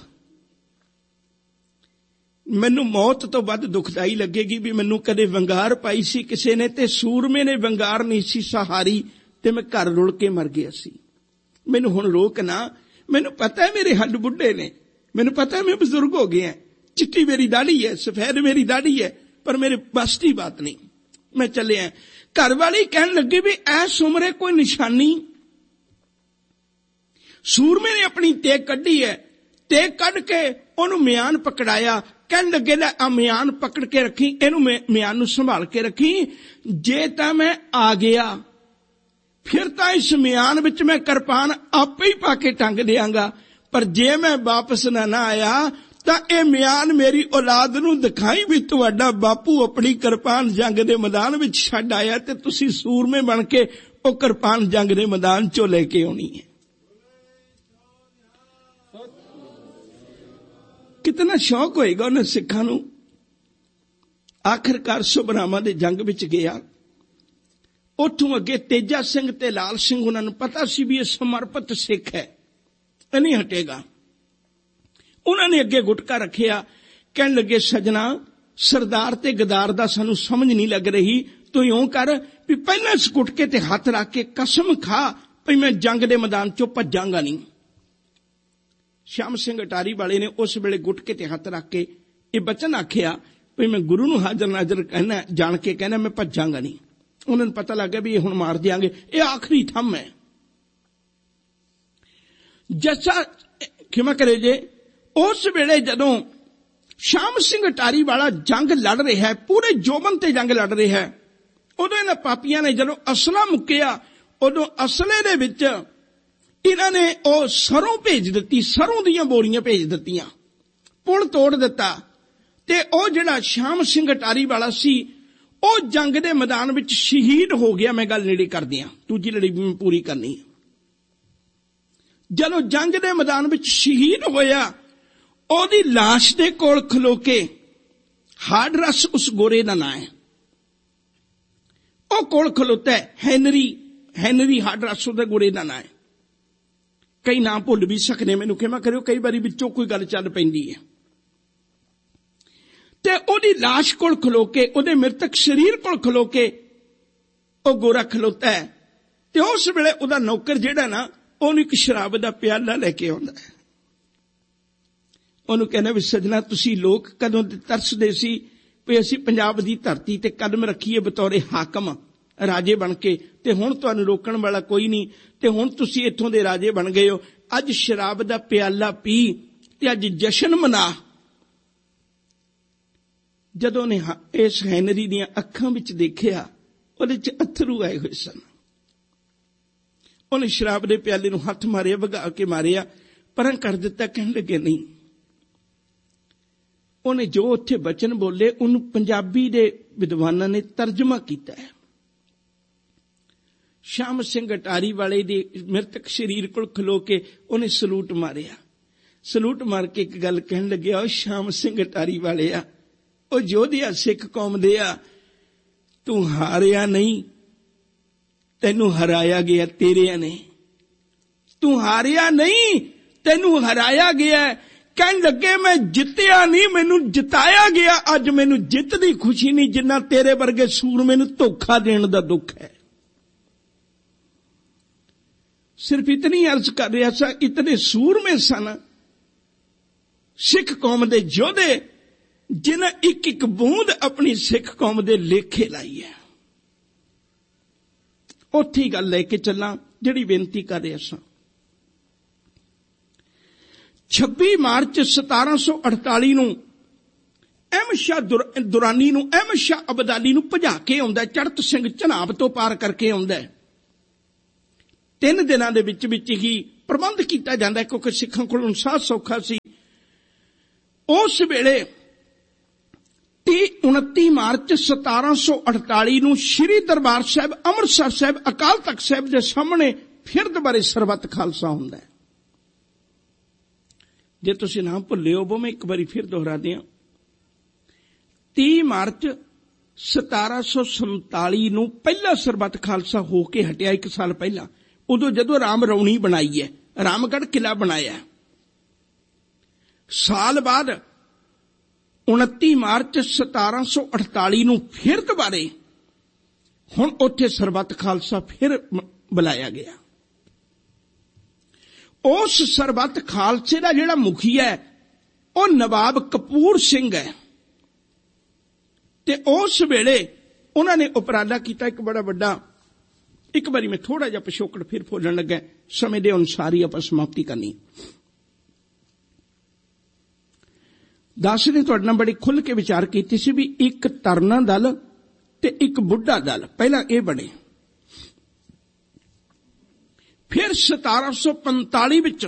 A: ਮੈਨੂੰ ਮੌਤ ਤੋਂ ਵੱਧ ਦੁਖਦਾਈ ਲੱਗੇਗੀ ਵੀ ਮੈਨੂੰ ਕਦੇ ਵੰਗਾਰ ਪਾਈ ਸੀ ਕਿਸੇ ਨੇ ਤੇ ਸੂਰਮੇ ਨੇ ਵੰਗਾਰ ਨਹੀਂ ਸੀ ਸਹਾਰੀ ਤੇ ਮੈਂ ਘਰ ਰੁਲ ਕੇ ਮਰ ਗਿਆ ਸੀ। ਮੈਨੂੰ ਹੁਣ ਰੋਕ ਨਾ। ਮੈਨੂੰ ਪਤਾ ਹੈ ਮੇਰੇ ਹੱਡ ਬੁੱਢੇ ਨੇ, ਮੈਨੂੰ ਪਤਾ ਹੈ ਮੈਂ ਬਜ਼ੁਰਗ ਹੋ ਗਿਆ, ਚਿੱਟੀ ਮੇਰੀ ਦਾੜੀ ਹੈ, ਸਫੈਦ ਮੇਰੀ ਦਾੜੀ ਹੈ, ਪਰ ਮੇਰੇ ਬਸ ਦੀ ਬਾਤ ਨਹੀਂ, ਮੈਂ ਚੱਲਿਆ। ਘਰ ਵਾਲੀ ਕਹਿਣ ਲੱਗੀ ਵੀ ਐਸ ਉਮਰੇ ਕੋਈ ਨਿਸ਼ਾਨੀ। ਸੂਰਮੇ ਨੇ ਆਪਣੀ ਤੇਗ ਕੱਢੀ ਹੈ, ਤੇਗ ਕੱਢ ਕੇ ਉਹਨੂੰ ਮਿਆਨ ਪਕੜਾਇਆ। ਕਹਿਣ ਲੱਗੇ ਲੈ ਆ ਮਿਆਨ ਪਕੜ ਕੇ ਰੱਖੀ, ਇਹਨੂੰ ਮਿਆਨ ਨੂੰ ਸੰਭਾਲ ਕੇ ਰੱਖੀ। ਜੇ ਤਾਂ ਮੈਂ ਆ ਗਿਆ ਫਿਰ ਤਾਂ ਇਸ ਮਿਆਨ ਵਿੱਚ ਮੈਂ ਕਿਰਪਾਨ ਆਪੇ ਹੀ ਪਾ ਕੇ ਟੰਗ ਦਿਆਂਗਾ, ਪਰ ਜੇ ਮੈਂ ਵਾਪਸ ਨਾ ਨਾ ਆਇਆ ਤਾਂ ਇਹ ਮਿਆਨ ਮੇਰੀ ਔਲਾਦ ਨੂੰ ਦਿਖਾਈ ਵੀ ਤੁਹਾਡਾ ਬਾਪੂ ਆਪਣੀ ਕਿਰਪਾਨ ਜੰਗ ਦੇ ਮੈਦਾਨ ਵਿੱਚ ਛੱਡ ਆਇਆ ਤੇ ਤੁਸੀਂ ਸੂਰਮੇ ਬਣ ਕੇ ਉਹ ਕਿਰਪਾਨ ਜੰਗ ਦੇ ਮੈਦਾਨ ਚੋਂ ਲੈ ਕੇ ਆਉਣੀ ਹੈ। ਕਿਤਨਾ ਸ਼ੌਕ ਹੋਏਗਾ ਉਹਨਾਂ ਸਿੱਖਾਂ ਨੂੰ। ਆਖਿਰਕਾਰ ਸੁਬਰਾਮਾ ਦੇ ਜੰਗ ਵਿੱਚ ਗਿਆ। ਉੱਥੋਂ ਅੱਗੇ ਤੇਜਾ ਸਿੰਘ ਤੇ ਲਾਲ ਸਿੰਘ, ਉਹਨਾਂ ਨੂੰ ਪਤਾ ਸੀ ਵੀ ਇਹ ਸਮਰਪਿਤ ਸਿੱਖ ਹੈ, ਇਹ ਨਹੀਂ ਹਟੇਗਾ। ਉਹਨਾਂ ਨੇ ਅੱਗੇ ਗੁਟਕਾ ਰੱਖਿਆ। ਕਹਿਣ ਲੱਗੇ ਸਜਣਾ, ਸਰਦਾਰ ਤੇ ਗਦਾਰ ਦਾ ਸਾਨੂੰ ਸਮਝ ਨਹੀਂ ਲੱਗ ਰਹੀ। ਤੂੰ ਇਉਂ ਕਰ ਵੀ ਪਹਿਲਾਂ ਇਸ ਗੁਟਕੇ ਤੇ ਹੱਥ ਰੱਖ ਕੇ ਕਸਮ ਖਾ ਵੀ ਮੈਂ ਜੰਗ ਦੇ ਮੈਦਾਨ ਚੋਂ ਭੱਜਾਂਗਾ ਨਹੀਂ। ਸ਼ਾਮ ਸਿੰਘ ਅਟਾਰੀ ਵਾਲੇ ਨੇ ਉਸ ਵੇਲੇ ਗੁਟਕੇ ਤੇ ਹੱਥ ਰੱਖ ਕੇ ਇਹ ਬਚਨ ਆਖਿਆ ਵੀ ਮੈਂ ਗੁਰੂ ਨੂੰ ਹਾਜ਼ਰ ਨਾਜ਼ਰ ਕਹਿਣਾ, ਜਾਣ ਕੇ ਕਹਿਣਾ ਮੈਂ ਭੱਜਾਂਗਾ ਨਹੀਂ। ਉਹਨਾਂ ਨੂੰ ਪਤਾ ਲੱਗ ਗਿਆ ਵੀ ਇਹ ਹੁਣ ਮਾਰ ਦਿਆਂਗੇ, ਇਹ ਆਖਰੀ ਥੰਮ ਹੈ। ਜੱਸਾ ਖਿਮਾ ਕਰੇ ਜੇ ਉਸ ਵੇਲੇ ਜਦੋਂ ਸ਼ਾਮ ਸਿੰਘ ਅਟਾਰੀ ਵਾਲਾ ਜੰਗ ਲੜ ਰਿਹਾ ਹੈ, ਪੂਰੇ ਜੋਬਨ ਤੇ ਜੰਗ ਲੜ ਰਿਹਾ ਹੈ, ਉਦੋਂ ਇਹਨਾਂ ਪਾਪੀਆਂ ਨੇ ਜਦੋਂ ਅਸਲਾ ਮੁੱਕਿਆ, ਉਦੋਂ ਅਸਲੇ ਦੇ ਵਿੱਚ ਇਹਨਾਂ ਨੇ ਉਹ ਸਰੋਂ ਭੇਜ ਦਿੱਤੀ, ਸਰੋਂ ਦੀਆਂ ਬੋਰੀਆਂ ਭੇਜ ਦਿੱਤੀਆਂ, ਪੁਲ ਤੋੜ ਦਿੱਤਾ। ਤੇ ਉਹ ਜਿਹੜਾ ਸ਼ਾਮ ਸਿੰਘ ਅਟਾਰੀ ਵਾਲਾ ਸੀ ਉਹ ਜੰਗ ਦੇ ਮੈਦਾਨ ਵਿੱਚ ਸ਼ਹੀਦ ਹੋ ਗਿਆ। ਮੈਂ ਗੱਲ ਨੇੜੇ ਕਰਦੀ ਹਾਂ, ਦੂਜੀ ਲੜੀ ਵੀ ਪੂਰੀ ਕਰਨੀ ਹੈ। ਜਦੋਂ ਜੰਗ ਦੇ ਮੈਦਾਨ ਵਿੱਚ ਸ਼ਹੀਦ ਹੋਇਆ, ਉਹਦੀ ਲਾਸ਼ ਦੇ ਕੋਲ ਖਲੋ ਕੇ, ਹਾਡਰਸ ਉਸ ਗੋਰੇ ਦਾ ਨਾਂ ਹੈ, ਉਹ ਕੋਲ ਖਲੋਤਾ ਹੈ, ਹੈਨਰੀ ਹੈਨਰੀ ਹਾਡਰਸ ਉਹਦੇ ਗੋਰੇ ਦਾ ਨਾਂ ਹੈ। ਕਈ ਨਾਂ ਭੁੱਲ ਵੀ ਸਕਦੇ, ਮੈਨੂੰ ਖਿਮਾ ਕਰਿਓ, ਕਈ ਵਾਰੀ ਵਿੱਚੋਂ ਕੋਈ ਗੱਲ ਚੱਲ ਪੈਂਦੀ ਹੈ। ਤੇ ਉਹਦੀ ਲਾਸ਼ ਕੋਲ ਖਲੋ ਕੇ, ਉਹਦੇ ਮ੍ਰਿਤਕ ਸਰੀਰ ਕੋਲ ਖਲੋ ਕੇ ਉਹ ਗੋਰਾ ਖਲੋਤਾ ਹੈ। ਤੇ ਉਸ ਵੇਲੇ ਉਹਦਾ ਨੌਕਰ ਜਿਹੜਾ ਨਾ, ਉਹਨੂੰ ਇੱਕ ਸ਼ਰਾਬ ਦਾ ਪਿਆਲਾ ਲੈ ਕੇ ਆਉਂਦਾ ਹੈ। ਉਹਨੂੰ ਕਹਿੰਦਾ ਵੀ ਸਜਣਾ, ਤੁਸੀਂ ਲੋਕ ਕਦੋਂ ਤਰਸਦੇ ਸੀ ਵੀ ਅਸੀਂ ਪੰਜਾਬ ਦੀ ਧਰਤੀ ਤੇ ਕਦਮ ਰੱਖੀਏ ਬਤੌਰੇ ਹਾਕਮ, ਰਾਜੇ ਬਣ ਕੇ, ਤੇ ਹੁਣ ਤੁਹਾਨੂੰ ਰੋਕਣ ਵਾਲਾ ਕੋਈ ਨਹੀਂ, ਤੇ ਹੁਣ ਤੁਸੀਂ ਇੱਥੋਂ ਦੇ ਰਾਜੇ ਬਣ ਗਏ ਹੋ। ਅੱਜ ਸ਼ਰਾਬ ਦਾ ਪਿਆਲਾ ਪੀ ਤੇ ਅੱਜ ਜਸ਼ਨ ਮਨਾ। ਜਦੋਂ ਨੇ ਇਸ ਹੈਨਰੀ ਦੀਆਂ ਅੱਖਾਂ ਵਿੱਚ ਦੇਖਿਆ, ਉਹਦੇ ਚ ਅਥਰੂ ਆਏ ਹੋਏ ਸਨ। ਉਹਨੇ ਸ਼ਰਾਬ ਦੇ ਪਿਆਲੇ ਨੂੰ ਹੱਥ ਮਾਰਿਆ, ਵਗਾ ਕੇ ਮਾਰਿਆ, ਪਰਾਂ ਕਰ ਦਿੱਤਾ। ਕਹਿਣ ਲੱਗੇ ਨਹੀਂ। ਉਹਨੇ ਜੋ ਉੱਥੇ ਬਚਨ ਬੋਲੇ ਉਹਨੂੰ ਪੰਜਾਬੀ ਦੇ ਵਿਦਵਾਨਾਂ ਨੇ ਤਰਜਮਾ ਕੀਤਾ ਹੈ। ਸ਼ਾਮ ਸਿੰਘ ਅਟਾਰੀ ਵਾਲੇ ਦੇ ਮ੍ਰਿਤਕ ਸਰੀਰ ਕੋਲ ਖਲੋ ਕੇ ਉਹਨੇ ਸਲੂਟ ਮਾਰਿਆ। ਸਲੂਟ ਮਾਰ ਕੇ ਇੱਕ ਗੱਲ ਕਹਿਣ ਲੱਗਿਆ, ਉਹ ਸ਼ਾਮ ਸਿੰਘ ਅਟਾਰੀ ਵਾਲੇ ਆ, ਉਹ ਯੋਧਿਆ ਸਿੱਖ ਕੌਮ ਦੇ ਆ, ਤੂੰ ਹਾਰਿਆ ਨਹੀਂ, ਤੈਨੂੰ ਹਰਾਇਆ ਗਿਆ ਤੇਰਿਆਂ ਨੇ। ਤੂੰ ਹਾਰਿਆ ਨਹੀਂ, ਤੈਨੂੰ ਹਰਾਇਆ ਗਿਆ। ਕਹਿਣ ਲੱਗੇ ਮੈਂ ਜਿੱਤਿਆ ਨਹੀਂ, ਮੈਨੂੰ ਜਿਤਾਇਆ ਗਿਆ। ਅੱਜ ਮੈਨੂੰ ਜਿੱਤ ਦੀ ਖੁਸ਼ੀ ਨਹੀਂ, ਜਿੰਨਾ ਤੇਰੇ ਵਰਗੇ ਸੂਰਮੇ ਨੂੰ ਧੋਖਾ ਦੇਣ ਦਾ ਦੁੱਖ ਹੈ। ਸਿਰਫ ਇਤਨੀ ਅਰਜ਼ ਕਰ ਰਿਹਾ ਸਾਂ, ਇਤਨੇ ਸੂਰਮੇ ਸਨ ਸਿੱਖ ਕੌਮ ਦੇ ਯੋਧੇ, ਜਿਨ੍ਹਾਂ ਇੱਕ ਇੱਕ ਬੂੰਦ ਆਪਣੀ ਸਿੱਖ ਕੌਮ ਦੇ ਲੇਖੇ ਲਾਈ ਹੈ। ਉੱਥੇ ਹੀ ਗੱਲ ਲੈ ਕੇ ਚੱਲਾਂ ਜਿਹੜੀ ਬੇਨਤੀ ਕਰ ਰਿਹਾ ਸਾਂ। ਛੱਬੀ ਮਾਰਚ ਸਤਾਰਾਂ ਸੌ ਅਠਤਾਲੀ ਨੂੰ ਅਹਿਮਦ ਸ਼ਾਹ ਦੁਰਾਨੀ ਨੂੰ, ਅਹਿਮਦ ਸ਼ਾਹ ਅਬਦਾਲੀ ਨੂੰ ਭਜਾ ਕੇ ਆਉਂਦਾ, ਚੜਤ ਸਿੰਘ ਝਨਾਬ ਤੋਂ ਪਾਰ ਕਰਕੇ ਆਉਂਦਾ। ਤਿੰਨ ਦਿਨਾਂ ਦੇ ਵਿੱਚ ਵਿੱਚ ਹੀ ਪ੍ਰਬੰਧ ਕੀਤਾ ਜਾਂਦਾ ਕਿਉਂਕਿ ਸਿੱਖਾਂ ਕੋਲ ਸਾਹ ਸੌਖਾ ਸੀ। ਉਸ ਵੇਲੇ ਤੀਹ ਉਨੱਤੀ ਮਾਰਚ ਸਤਾਰਾਂ ਸੌ ਅਠਤਾਲੀ ਨੂੰ ਸ਼੍ਰੀ ਦਰਬਾਰ ਸਾਹਿਬ ਅੰਮ੍ਰਿਤਸਰ ਸਾਹਿਬ ਅਕਾਲ ਤਖਤ ਸਾਹਿਬ ਦੇ ਸਾਹਮਣੇ ਫਿਰ ਦੁਬਾਰੇ ਸਰਬੱਤ ਖਾਲਸਾ ਹੁੰਦਾ ਹੈ। ਜੇ ਤੁਸੀਂ ਨਾ ਭੁੱਲੇ ਹੋ ਮੈਂ ਇੱਕ ਵਾਰੀ ਫਿਰ ਦੁਹਰਾ ਦਿਆਂ, ਤੀਹ ਮਾਰਚ ਸਤਾਰਾਂ ਸੌ ਸੰਤਾਲੀ ਨੂੰ ਪਹਿਲਾ ਸਰਬੱਤ ਖਾਲਸਾ ਹੋ ਕੇ ਹਟਿਆ। ਇੱਕ ਸਾਲ ਪਹਿਲਾਂ ਉਦੋਂ ਜਦੋਂ ਰਾਮ ਰੌਣੀ ਬਣਾਈ ਹੈ, ਰਾਮਗੜ੍ਹ ਕਿਲਾ ਬਣਾਇਆ। ਸਾਲ ਬਾਅਦ ਉਨੱਤੀ ਮਾਰਚ ਸਤਾਰਾਂ ਸੌ ਅਠਤਾਲੀ ਨੂੰ ਫਿਰ ਦੁਬਾਰੇ ਹੁਣ ਉੱਥੇ ਸਰਬੱਤ ਖਾਲਸਾ ਫਿਰ ਬੁਲਾਇਆ ਗਿਆ। ਉਸ ਸਰਬੱਤ ਖਾਲਸੇ ਦਾ ਜਿਹੜਾ ਮੁਖੀ ਹੈ ਉਹ ਨਵਾਬ ਕਪੂਰ ਸਿੰਘ ਹੈ ਤੇ ਉਸ ਵੇਲੇ ਉਹਨਾਂ ਨੇ ਉਪਰਾਲਾ ਕੀਤਾ ਇੱਕ ਬੜਾ ਵੱਡਾ। ਇੱਕ ਵਾਰੀ ਮੈਂ ਥੋੜਾ ਜਿਹਾ ਪਿਛੋਕੜ ਫਿਰ ਫੋਲਣ ਲੱਗਾ, ਸਮੇਂ ਦੇ ਅਨੁਸਾਰ ਹੀ ਆਪਾਂ ਸਮਾਪਤੀ ਕਰਨੀ। ਦਾਸ ਨੇ ਤੁਹਾਡੇ ਨਾਲ ਬੜੀ ਖੁੱਲ੍ਹ ਕੇ ਵਿਚਾਰ ਕੀਤੀ ਸੀ ਵੀ ਇੱਕ ਤਰਨਾ ਦਲ ਤੇ ਇੱਕ ਬੁੱਢਾ ਦਲ ਪਹਿਲਾਂ ਇਹ ਬਣੇ। ਫਿਰ ਸਤਾਰਾਂ ਸੌ ਪੰਤਾਲੀ ਵਿੱਚ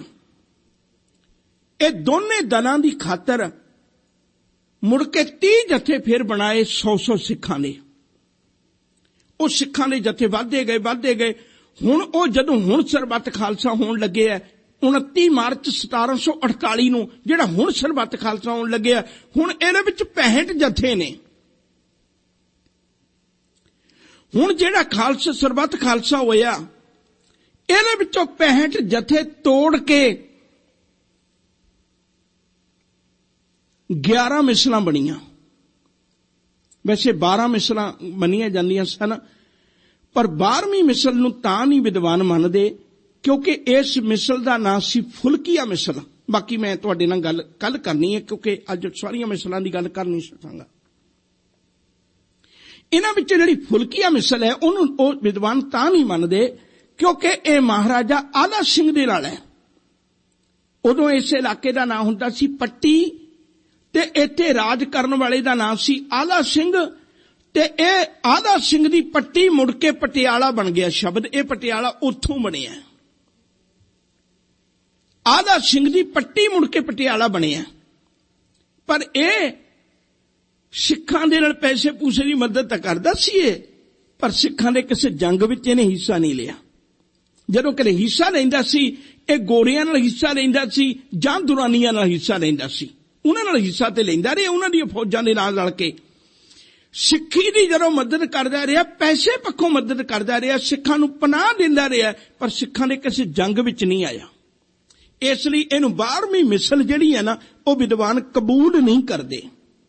A: ਇਹ ਦੋਨੇ ਦਲਾਂ ਦੀ ਖਾਤਰ ਮੁੜ ਕੇ ਤੀਹ ਜਥੇ ਫਿਰ ਬਣਾਏ ਸੌ ਸੌ ਸਿੱਖਾਂ ਦੇ। ਉਹ ਸਿੱਖਾਂ ਦੇ ਜਥੇ ਵੱਧਦੇ ਗਏ ਵੱਧਦੇ ਗਏ। ਹੁਣ ਉਹ ਜਦੋਂ ਹੁਣ ਸਰਬੱਤ ਖਾਲਸਾ ਹੋਣ ਲੱਗੇ ਹੈ ਉਨੱਤੀ ਮਾਰਚ ਸਤਾਰਾਂ ਸੌ ਅਠਤਾਲੀ ਨੂੰ ਜਿਹੜਾ ਹੁਣ ਸਰਬੱਤ ਖਾਲਸਾ ਹੋਣ ਲੱਗਿਆ, ਹੁਣ ਇਹਦੇ ਵਿੱਚ ਪੈਂਹਠ ਜਥੇ ਨੇ। ਹੁਣ ਜਿਹੜਾ ਖਾਲਸਾ ਸਰਬੱਤ ਖਾਲਸਾ ਹੋਇਆ ਇਹਦੇ ਵਿੱਚੋਂ ਪੈਂਹਠ ਜਥੇ ਤੋੜ ਕੇ ਗਿਆਰਾਂ ਮਿਸਲਾਂ ਬਣੀਆਂ। ਵੈਸੇ ਬਾਰਾਂ ਮਿਸਲਾਂ ਮੰਨੀਆਂ ਜਾਂਦੀਆਂ ਸਨ, ਪਰ ਬਾਰਵੀਂ ਮਿਸਲ ਨੂੰ ਤਾਂ ਨਹੀਂ ਵਿਦਵਾਨ ਮੰਨਦੇ ਕਿਉਂਕਿ ਇਸ ਮਿਸਲ ਦਾ ਨਾਂ ਸੀ ਫੁਲਕੀਆ ਮਿਸਲ। ਬਾਕੀ ਮੈਂ ਤੁਹਾਡੇ ਨਾਲ ਗੱਲ ਕੱਲ ਕਰਨੀ ਹੈ ਕਿਉਂਕਿ ਅੱਜ ਸਾਰੀਆਂ ਮਿਸਲਾਂ ਦੀ ਗੱਲ ਕਰ ਨਹੀਂ ਸਕਾਂਗਾ। ਇਹਨਾਂ ਵਿੱਚ ਜਿਹੜੀ ਫੁਲਕੀਆ ਮਿਸਲ ਹੈ ਉਹਨੂੰ ਉਹ ਵਿਦਵਾਨ ਤਾਂ ਨਹੀਂ ਮੰਨਦੇ ਕਿਉਂਕਿ ਇਹ ਮਹਾਰਾਜਾ ਆਲਾ ਸਿੰਘ ਦੇ ਨਾਲ ਹੈ। ਉਦੋਂ ਇਸ ਇਲਾਕੇ ਦਾ ਨਾਂ ਹੁੰਦਾ ਸੀ ਪੱਟੀ ਤੇ ਇੱਥੇ ਰਾਜ ਕਰਨ ਵਾਲੇ ਦਾ ਨਾਂ ਸੀ ਆਲਾ ਸਿੰਘ ਤੇ ਇਹ ਆਲਾ ਸਿੰਘ ਦੀ ਪੱਟੀ ਮੁੜ ਕੇ ਪਟਿਆਲਾ ਬਣ ਗਿਆ ਸ਼ਬਦ। ਇਹ ਪਟਿਆਲਾ ਉੱਥੋਂ ਬਣਿਆ। ਆਲਾ ਸਿੰਘ ਦੀ ਪੱਟੀ ਮੁੜ ਕੇ ਪਟਿਆਲਾ ਬਣਿਆ। ਪਰ ਇਹ ਸਿੱਖਾਂ ਦੇ ਨਾਲ ਪੈਸੇ ਪੂਸੇ ਦੀ ਮਦਦ ਤਾਂ ਕਰਦਾ ਸੀ ਇਹ, ਪਰ ਸਿੱਖਾਂ ਦੇ ਕਿਸੇ ਜੰਗ ਵਿੱਚ ਇਹਨੇ ਹਿੱਸਾ ਨਹੀਂ ਲਿਆ। ਜਦੋਂ ਕਦੇ ਹਿੱਸਾ ਲੈਂਦਾ ਸੀ ਇਹ ਗੋਰਿਆਂ ਨਾਲ ਹਿੱਸਾ ਲੈਂਦਾ ਸੀ ਜਾਂ ਦੁਰਾਨੀਆਂ ਨਾਲ ਹਿੱਸਾ ਲੈਂਦਾ ਸੀ। ਉਹਨਾਂ ਨਾਲ ਹਿੱਸਾ ਤੇ ਲੈਂਦਾ ਰਿਹਾ, ਉਹਨਾਂ ਦੀਆਂ ਫੌਜਾਂ ਦੇ ਨਾਲ ਰਲ ਕੇ। ਸਿੱਖੀ ਦੀ ਜਦੋਂ ਮਦਦ ਕਰਦਾ ਰਿਹਾ, ਪੈਸੇ ਪੱਖੋਂ ਮਦਦ ਕਰਦਾ ਰਿਹਾ, ਸਿੱਖਾਂ ਨੂੰ ਪਨਾਹ ਦਿੰਦਾ ਰਿਹਾ, ਪਰ ਸਿੱਖਾਂ ਦੇ ਕਿਸੇ ਜੰਗ ਵਿੱਚ ਨਹੀਂ ਆਇਆ। ਇਸ ਲਈ ਇਹਨੂੰ ਬਾਰਵੀਂ ਮਿਸਲ ਜਿਹੜੀ ਹੈ ਨਾ ਉਹ ਵਿਦਵਾਨ ਕਬੂਲ ਨਹੀਂ ਕਰਦੇ।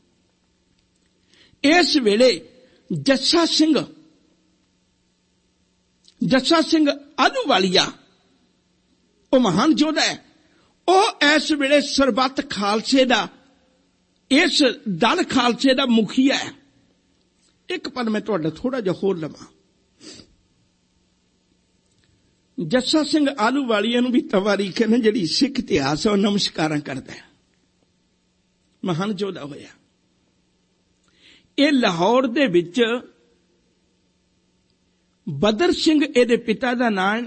A: ਇਸ ਵੇਲੇ ਜੱਸਾ ਸਿੰਘ ਜੱਸਾ ਸਿੰਘ ਆਹਲੂਵਾਲੀਆ ਉਹ ਮਹਾਨ ਯੋਧਾ ਹੈ। ਉਹ ਇਸ ਵੇਲੇ ਸਰਬੱਤ ਖਾਲਸੇ ਦਾ ਇਸ ਦਲ ਖਾਲਸੇ ਦਾ ਮੁਖੀਆ ਹੈ। ਇੱਕ ਪਲ ਮੈਂ ਤੁਹਾਡਾ ਥੋੜਾ ਜਿਹਾ ਹੋਰ ਲਵਾਂ। ਜੱਸਾ ਸਿੰਘ ਆਹਲੂਵਾਲੀਆ ਨੂੰ ਵੀ ਤਵਾਰੀਖ ਹੈ ਨਾ ਜਿਹੜੀ ਸਿੱਖ ਇਤਿਹਾਸ ਉਹ ਨਮਸਕਾਰਾਂ ਕਰਦਾ ਹੈ। ਮਹਾਨ ਯੋਧਾ ਹੋਇਆ। ਇਹ ਲਾਹੌਰ ਦੇ ਵਿੱਚ ਬਦਰ ਸਿੰਘ ਇਹਦੇ ਪਿਤਾ ਦਾ ਨਾਮ,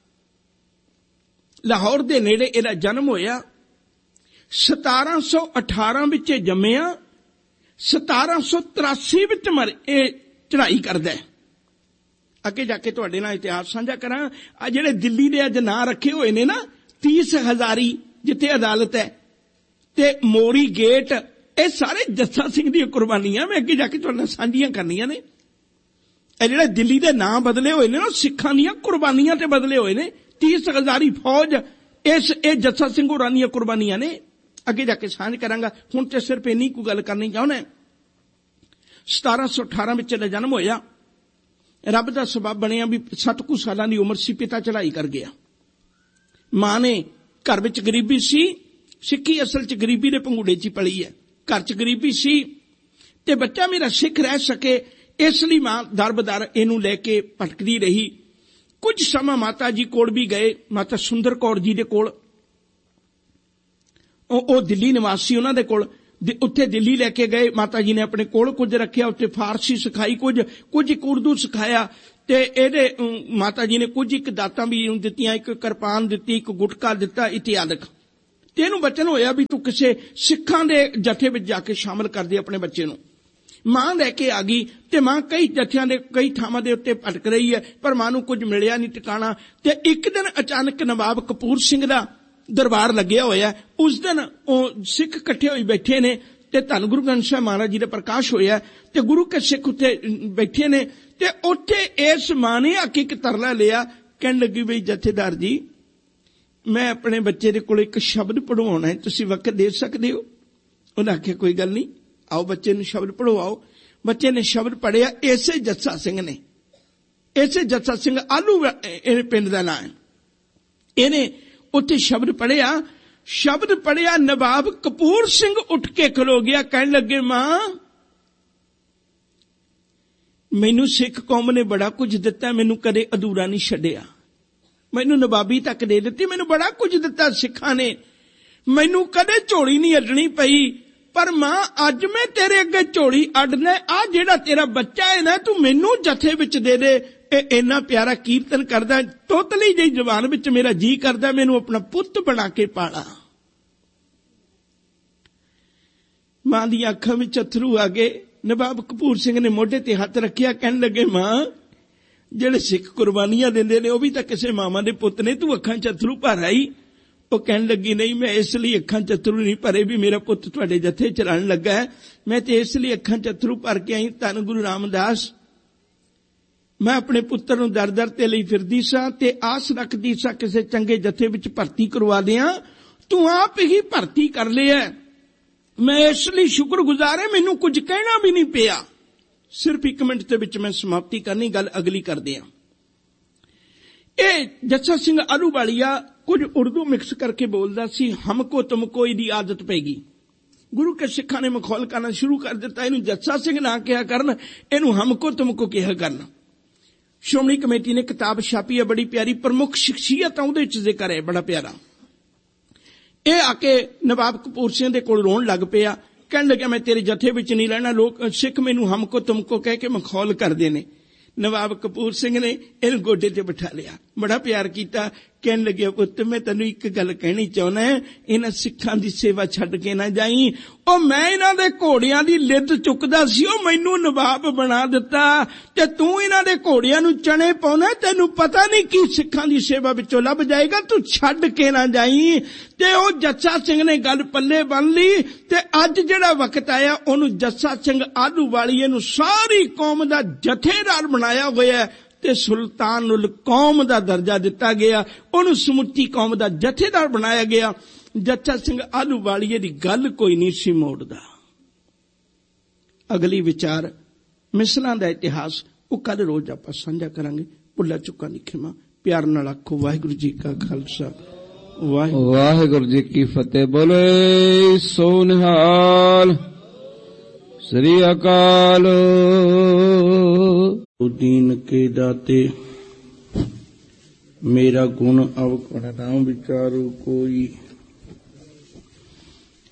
A: ਲਾਹੌਰ ਦੇ ਨੇੜੇ ਇਹਦਾ ਜਨਮ ਹੋਇਆ। ਸਤਾਰਾਂ ਸੌ ਅਠਾਰਾਂ ਵਿੱਚ ਜੰਮਿਆ, ਸਤਾਰਾਂ ਸੌ ਤਰਾਸੀ ਵਿੱਚ ਮਰ ਇਹ ਚੜ੍ਹਾਈ ਕਰਦਾ ਹੈ। ਅੱਗੇ ਜਾ ਕੇ ਤੁਹਾਡੇ ਨਾਲ ਇਤਿਹਾਸ ਸਾਂਝਾ ਕਰਾਂ। ਆ ਜਿਹੜੇ ਦਿੱਲੀ ਦੇ ਅੱਜ ਨਾਂ ਰੱਖੇ ਹੋਏ ਨੇ ਨਾ, ਤੀਸ ਹਜ਼ਾਰੀ ਜਿੱਥੇ ਅਦਾਲਤ ਹੈ ਤੇ ਮੋਰੀ ਗੇਟ, ਇਹ ਸਾਰੇ ਜੱਸਾ ਸਿੰਘ ਦੀਆਂ ਕੁਰਬਾਨੀਆਂ ਮੈਂ ਅੱਗੇ ਜਾ ਕੇ ਤੁਹਾਡੇ ਨਾਲ ਸਾਂਝੀਆਂ ਕਰਨੀਆਂ ਨੇ। ਇਹ ਜਿਹੜੇ ਦਿੱਲੀ ਦੇ ਨਾਂ ਬਦਲੇ ਹੋਏ ਨੇ ਨਾ ਸਿੱਖਾਂ ਦੀਆਂ ਕੁਰਬਾਨੀਆਂ ਤੇ ਬਦਲੇ ਹੋਏ ਨੇ। ਤੀਸ ਹਜ਼ਾਰੀ ਫੌਜ ਇਸ ਇਹ ਜੱਸਾ ਸਿੰਘ ਹੋਰਾਂ ਦੀਆਂ ਕੁਰਬਾਨੀਆਂ ਨੇ। ਅੱਗੇ ਜਾ ਕੇ ਸਾਂਝ ਕਰਾਂਗਾ। ਹੁਣ ਤੇ ਸਿਰਫ ਇੰਨੀ ਕੁ ਗੱਲ ਕਰਨੀ ਚਾਹੁੰਦਾ। ਸਤਾਰਾਂ ਸੌ ਅਠਾਰਾਂ ਵਿੱਚ ਇਹਦਾ ਜਨਮ ਹੋਇਆ। ਰੱਬ ਦਾ ਸਬਬ ਬਣਿਆ ਵੀ ਸੱਤ ਕੁ ਸਾਲਾਂ ਦੀ ਉਮਰ ਸੀ, ਪਿਤਾ ਚੜ੍ਹਾਈ ਕਰ ਗਿਆ। ਮਾਂ ਨੇ ਘਰ ਵਿੱਚ ਗਰੀਬੀ ਸੀ, ਸਿੱਖੀ ਅਸਲ 'ਚ ਗਰੀਬੀ ਦੇ ਪੰਗੂੜੇ 'ਚ ਪਲੀ ਹੈ। ਘਰ 'ਚ ਗਰੀਬੀ ਸੀ ਤੇ ਬੱਚਾ ਮੇਰਾ ਸਿੱਖ ਰਹਿ ਸਕੇ, ਇਸ ਲਈ ਮਾਂ ਦਰ ਬਦਰ ਇਹਨੂੰ ਲੈ ਕੇ ਭਟਕਦੀ ਰਹੀ। ਕੁਝ ਸਮਾਂ ਮਾਤਾ ਜੀ ਕੋਲ ਵੀ ਗਏ, ਮਾਤਾ ਸੁੰਦਰ ਕੌਰ ਜੀ ਦੇ ਕੋਲ। ਉਹ ਉਹ ਦਿੱਲੀ ਨਿਵਾਸੀ, ਉਹਨਾਂ ਦੇ ਕੋਲ उत्थे दिल्ली लैके गए, माता जी ने अपने कोल कुछ रखिया, उत्थे फारसी सिखाई, कुछ कुछ एक उर्दू सिखाया, ते एदे माता जी ने कुछ एक दातां भी दित्तियां, एक किरपान दित्ती, एक गुटका दिता इत्यादि। ते इहनूं बचन होया भी तू किसे सिखां दे जथे विच जाके शामिल कर दे अपने बच्चे नूं। मां लैके आ गई ते मां कई जथियां दे कई थावां दे उत्ते भटक रही है, पर मां नूं कुछ मिलिया नहीं टिकाणा। ते एक दिन अचानक नवाब कपूर सिंह दा दरबार लग्या होया, उस दिन ओ सिख इकट्ठे होई बैठे ने ते धन गुरु ग्रंथ साहिब महाराज जी दा प्रकाश होया, ते गुरु के सिख उत्थे बैठे ने, ते उत्थे इस मां ने आके एक तरला लिया, कहन लगी बई जथेदार जी मैं अपने बच्चे दे कोल एक शब्द पढ़वाउणा है, तुसीं वक्त दे सकदे हो? उन्हें आख्या कोई गल नहीं, आओ बच्चे नूं शब्द पढ़वाओ। बच्चे ने शब्द पढ़िया, इसे जस्सा सिंह ने, इसे जस्सा सिंह आलू पिंड दा नाम है, इहने उत्थे शब्द पढ़िया। शब्द पढ़िया, नवाब कपूर सिंह उठ के खलो गया, कहन लगे मां मैनू सिख कौम ने बड़ा कुछ दिता, मैनू कदे अधूरा नहीं छड्डिया, मैनू नवाबी तक दे दिती, मैनू बड़ा कुछ दिता सिखां ने, मैनू कदे झोली नहीं अड्डनी पई, पर मां अज मैं तेरे अगे झोली अड्डना, आ जेड़ा तेरा बच्चा है ना तू मैनू जथे विच दे दे, इन्ना प्यारा कीर्तन करदा, तोतली जी जबान विच मेरा जी करदा मैनू अपना पुत्त बना के पाला। मां दी अखां विच अथरू आ गए। नवाब कपूर सिंह ने मोढे ते हथ रखिया, कहन लगे मां जेड़े सिख कुर्बानियां देंदे ने, ओ भी तां किसे मामा दे पुत्त ने, तू अखां च अथरू भर आई? वो कहन लगी नहीं, मैं इसलिए अखां च अथरू नहीं भरे भी मेरा पुत्त तुहाडे जथे चलाण लगा है, मैं ते इसलिए अखां च अथरू भर के आई, धन गुरु रामदास मैं अपने पुत्र नूं दर दर ते लई फिरदी सां ते आस रखदी सां किसे चंगे जथे विच भर्ती करवा दियां, तू आप ही भर्ती कर लिया, मैं इसलिए शुक्रगुजार है, मैनू कुछ कहना भी नहीं पिया। सिर्फ एक मिनट दे विच मैं समाप्ति करनी, गल अगली करदे हां। ए जस्सा सिंह आलूवालिया कुछ उर्दू मिक्स करके बोलदा सी, हमको तुमको इहदी आदत पैगी। गुरु के सिखां ने मखौल करना शुरू कर दिता, इहनूं जस्सा सिंह ना कहा करन, इहनूं हमको तुमको कहा करन। श्रोमणी कमेटी ने किताब छापी है, बड़ी प्यारी, प्रमुख शख्सियत उहदे च जिक्र है, बड़ा प्यारा। ये आके नवाब कपूर सिंह दे कोल रोण लग पिया, कहन लगा मैं तेरे जथे विच नहीं रहना, लोग सिख मैनू हमको तुमको कह के मखौल करदे ने। नवाब कपूर सिंह ने इहनूं गोडे ते बिठा लिया, बड़ा प्यार कीता, कहन लगे पुत्त मैं तैनूं एक गल कहनी चाहुंदा है, इन्हां सिखां दी सेवा छड्ड के ना जाई। ओ मैं इन्हां दे घोड़ियां दी लिद्द चुकदा सी, ओ मैनूं नवाब बना दिता ते तूं इन्हां दे घोड़ियां नूं चने पाउंदा, तैनूं पता नहीं की सिखां दी सेवा विचों लभ जाएगा, तू छड्ड के ना जाई। ते ओ जस्सा सिंह ने गल पल्ले बन ली, ते अज जिहड़ा वक्त आया ओनूं जस्सा सिंह आलूवालिए नूं सारी कौम दा जथेदार बनाया होया ते सुल्तान उल कौम दा दर्जा दिता गया, उन्होंने समुची कौम दा जथेदार बनाया गया। जस्सा सिंह आलूवालिए दी गल कोई नहीं सी मोड़दा। अगली विचार मिसलां दा इतिहास वो कल रोज आपां साझा करांगे। भुल्ला चुका दी खिमा, प्यार नाल आखो वाहिगुरू जी का खालसा वाहिगुरू जी की फतेह। बोले सो निहाल, श्री अकाल। दीन के दाते मेरा गुण अवगुण ना विचारो कोई,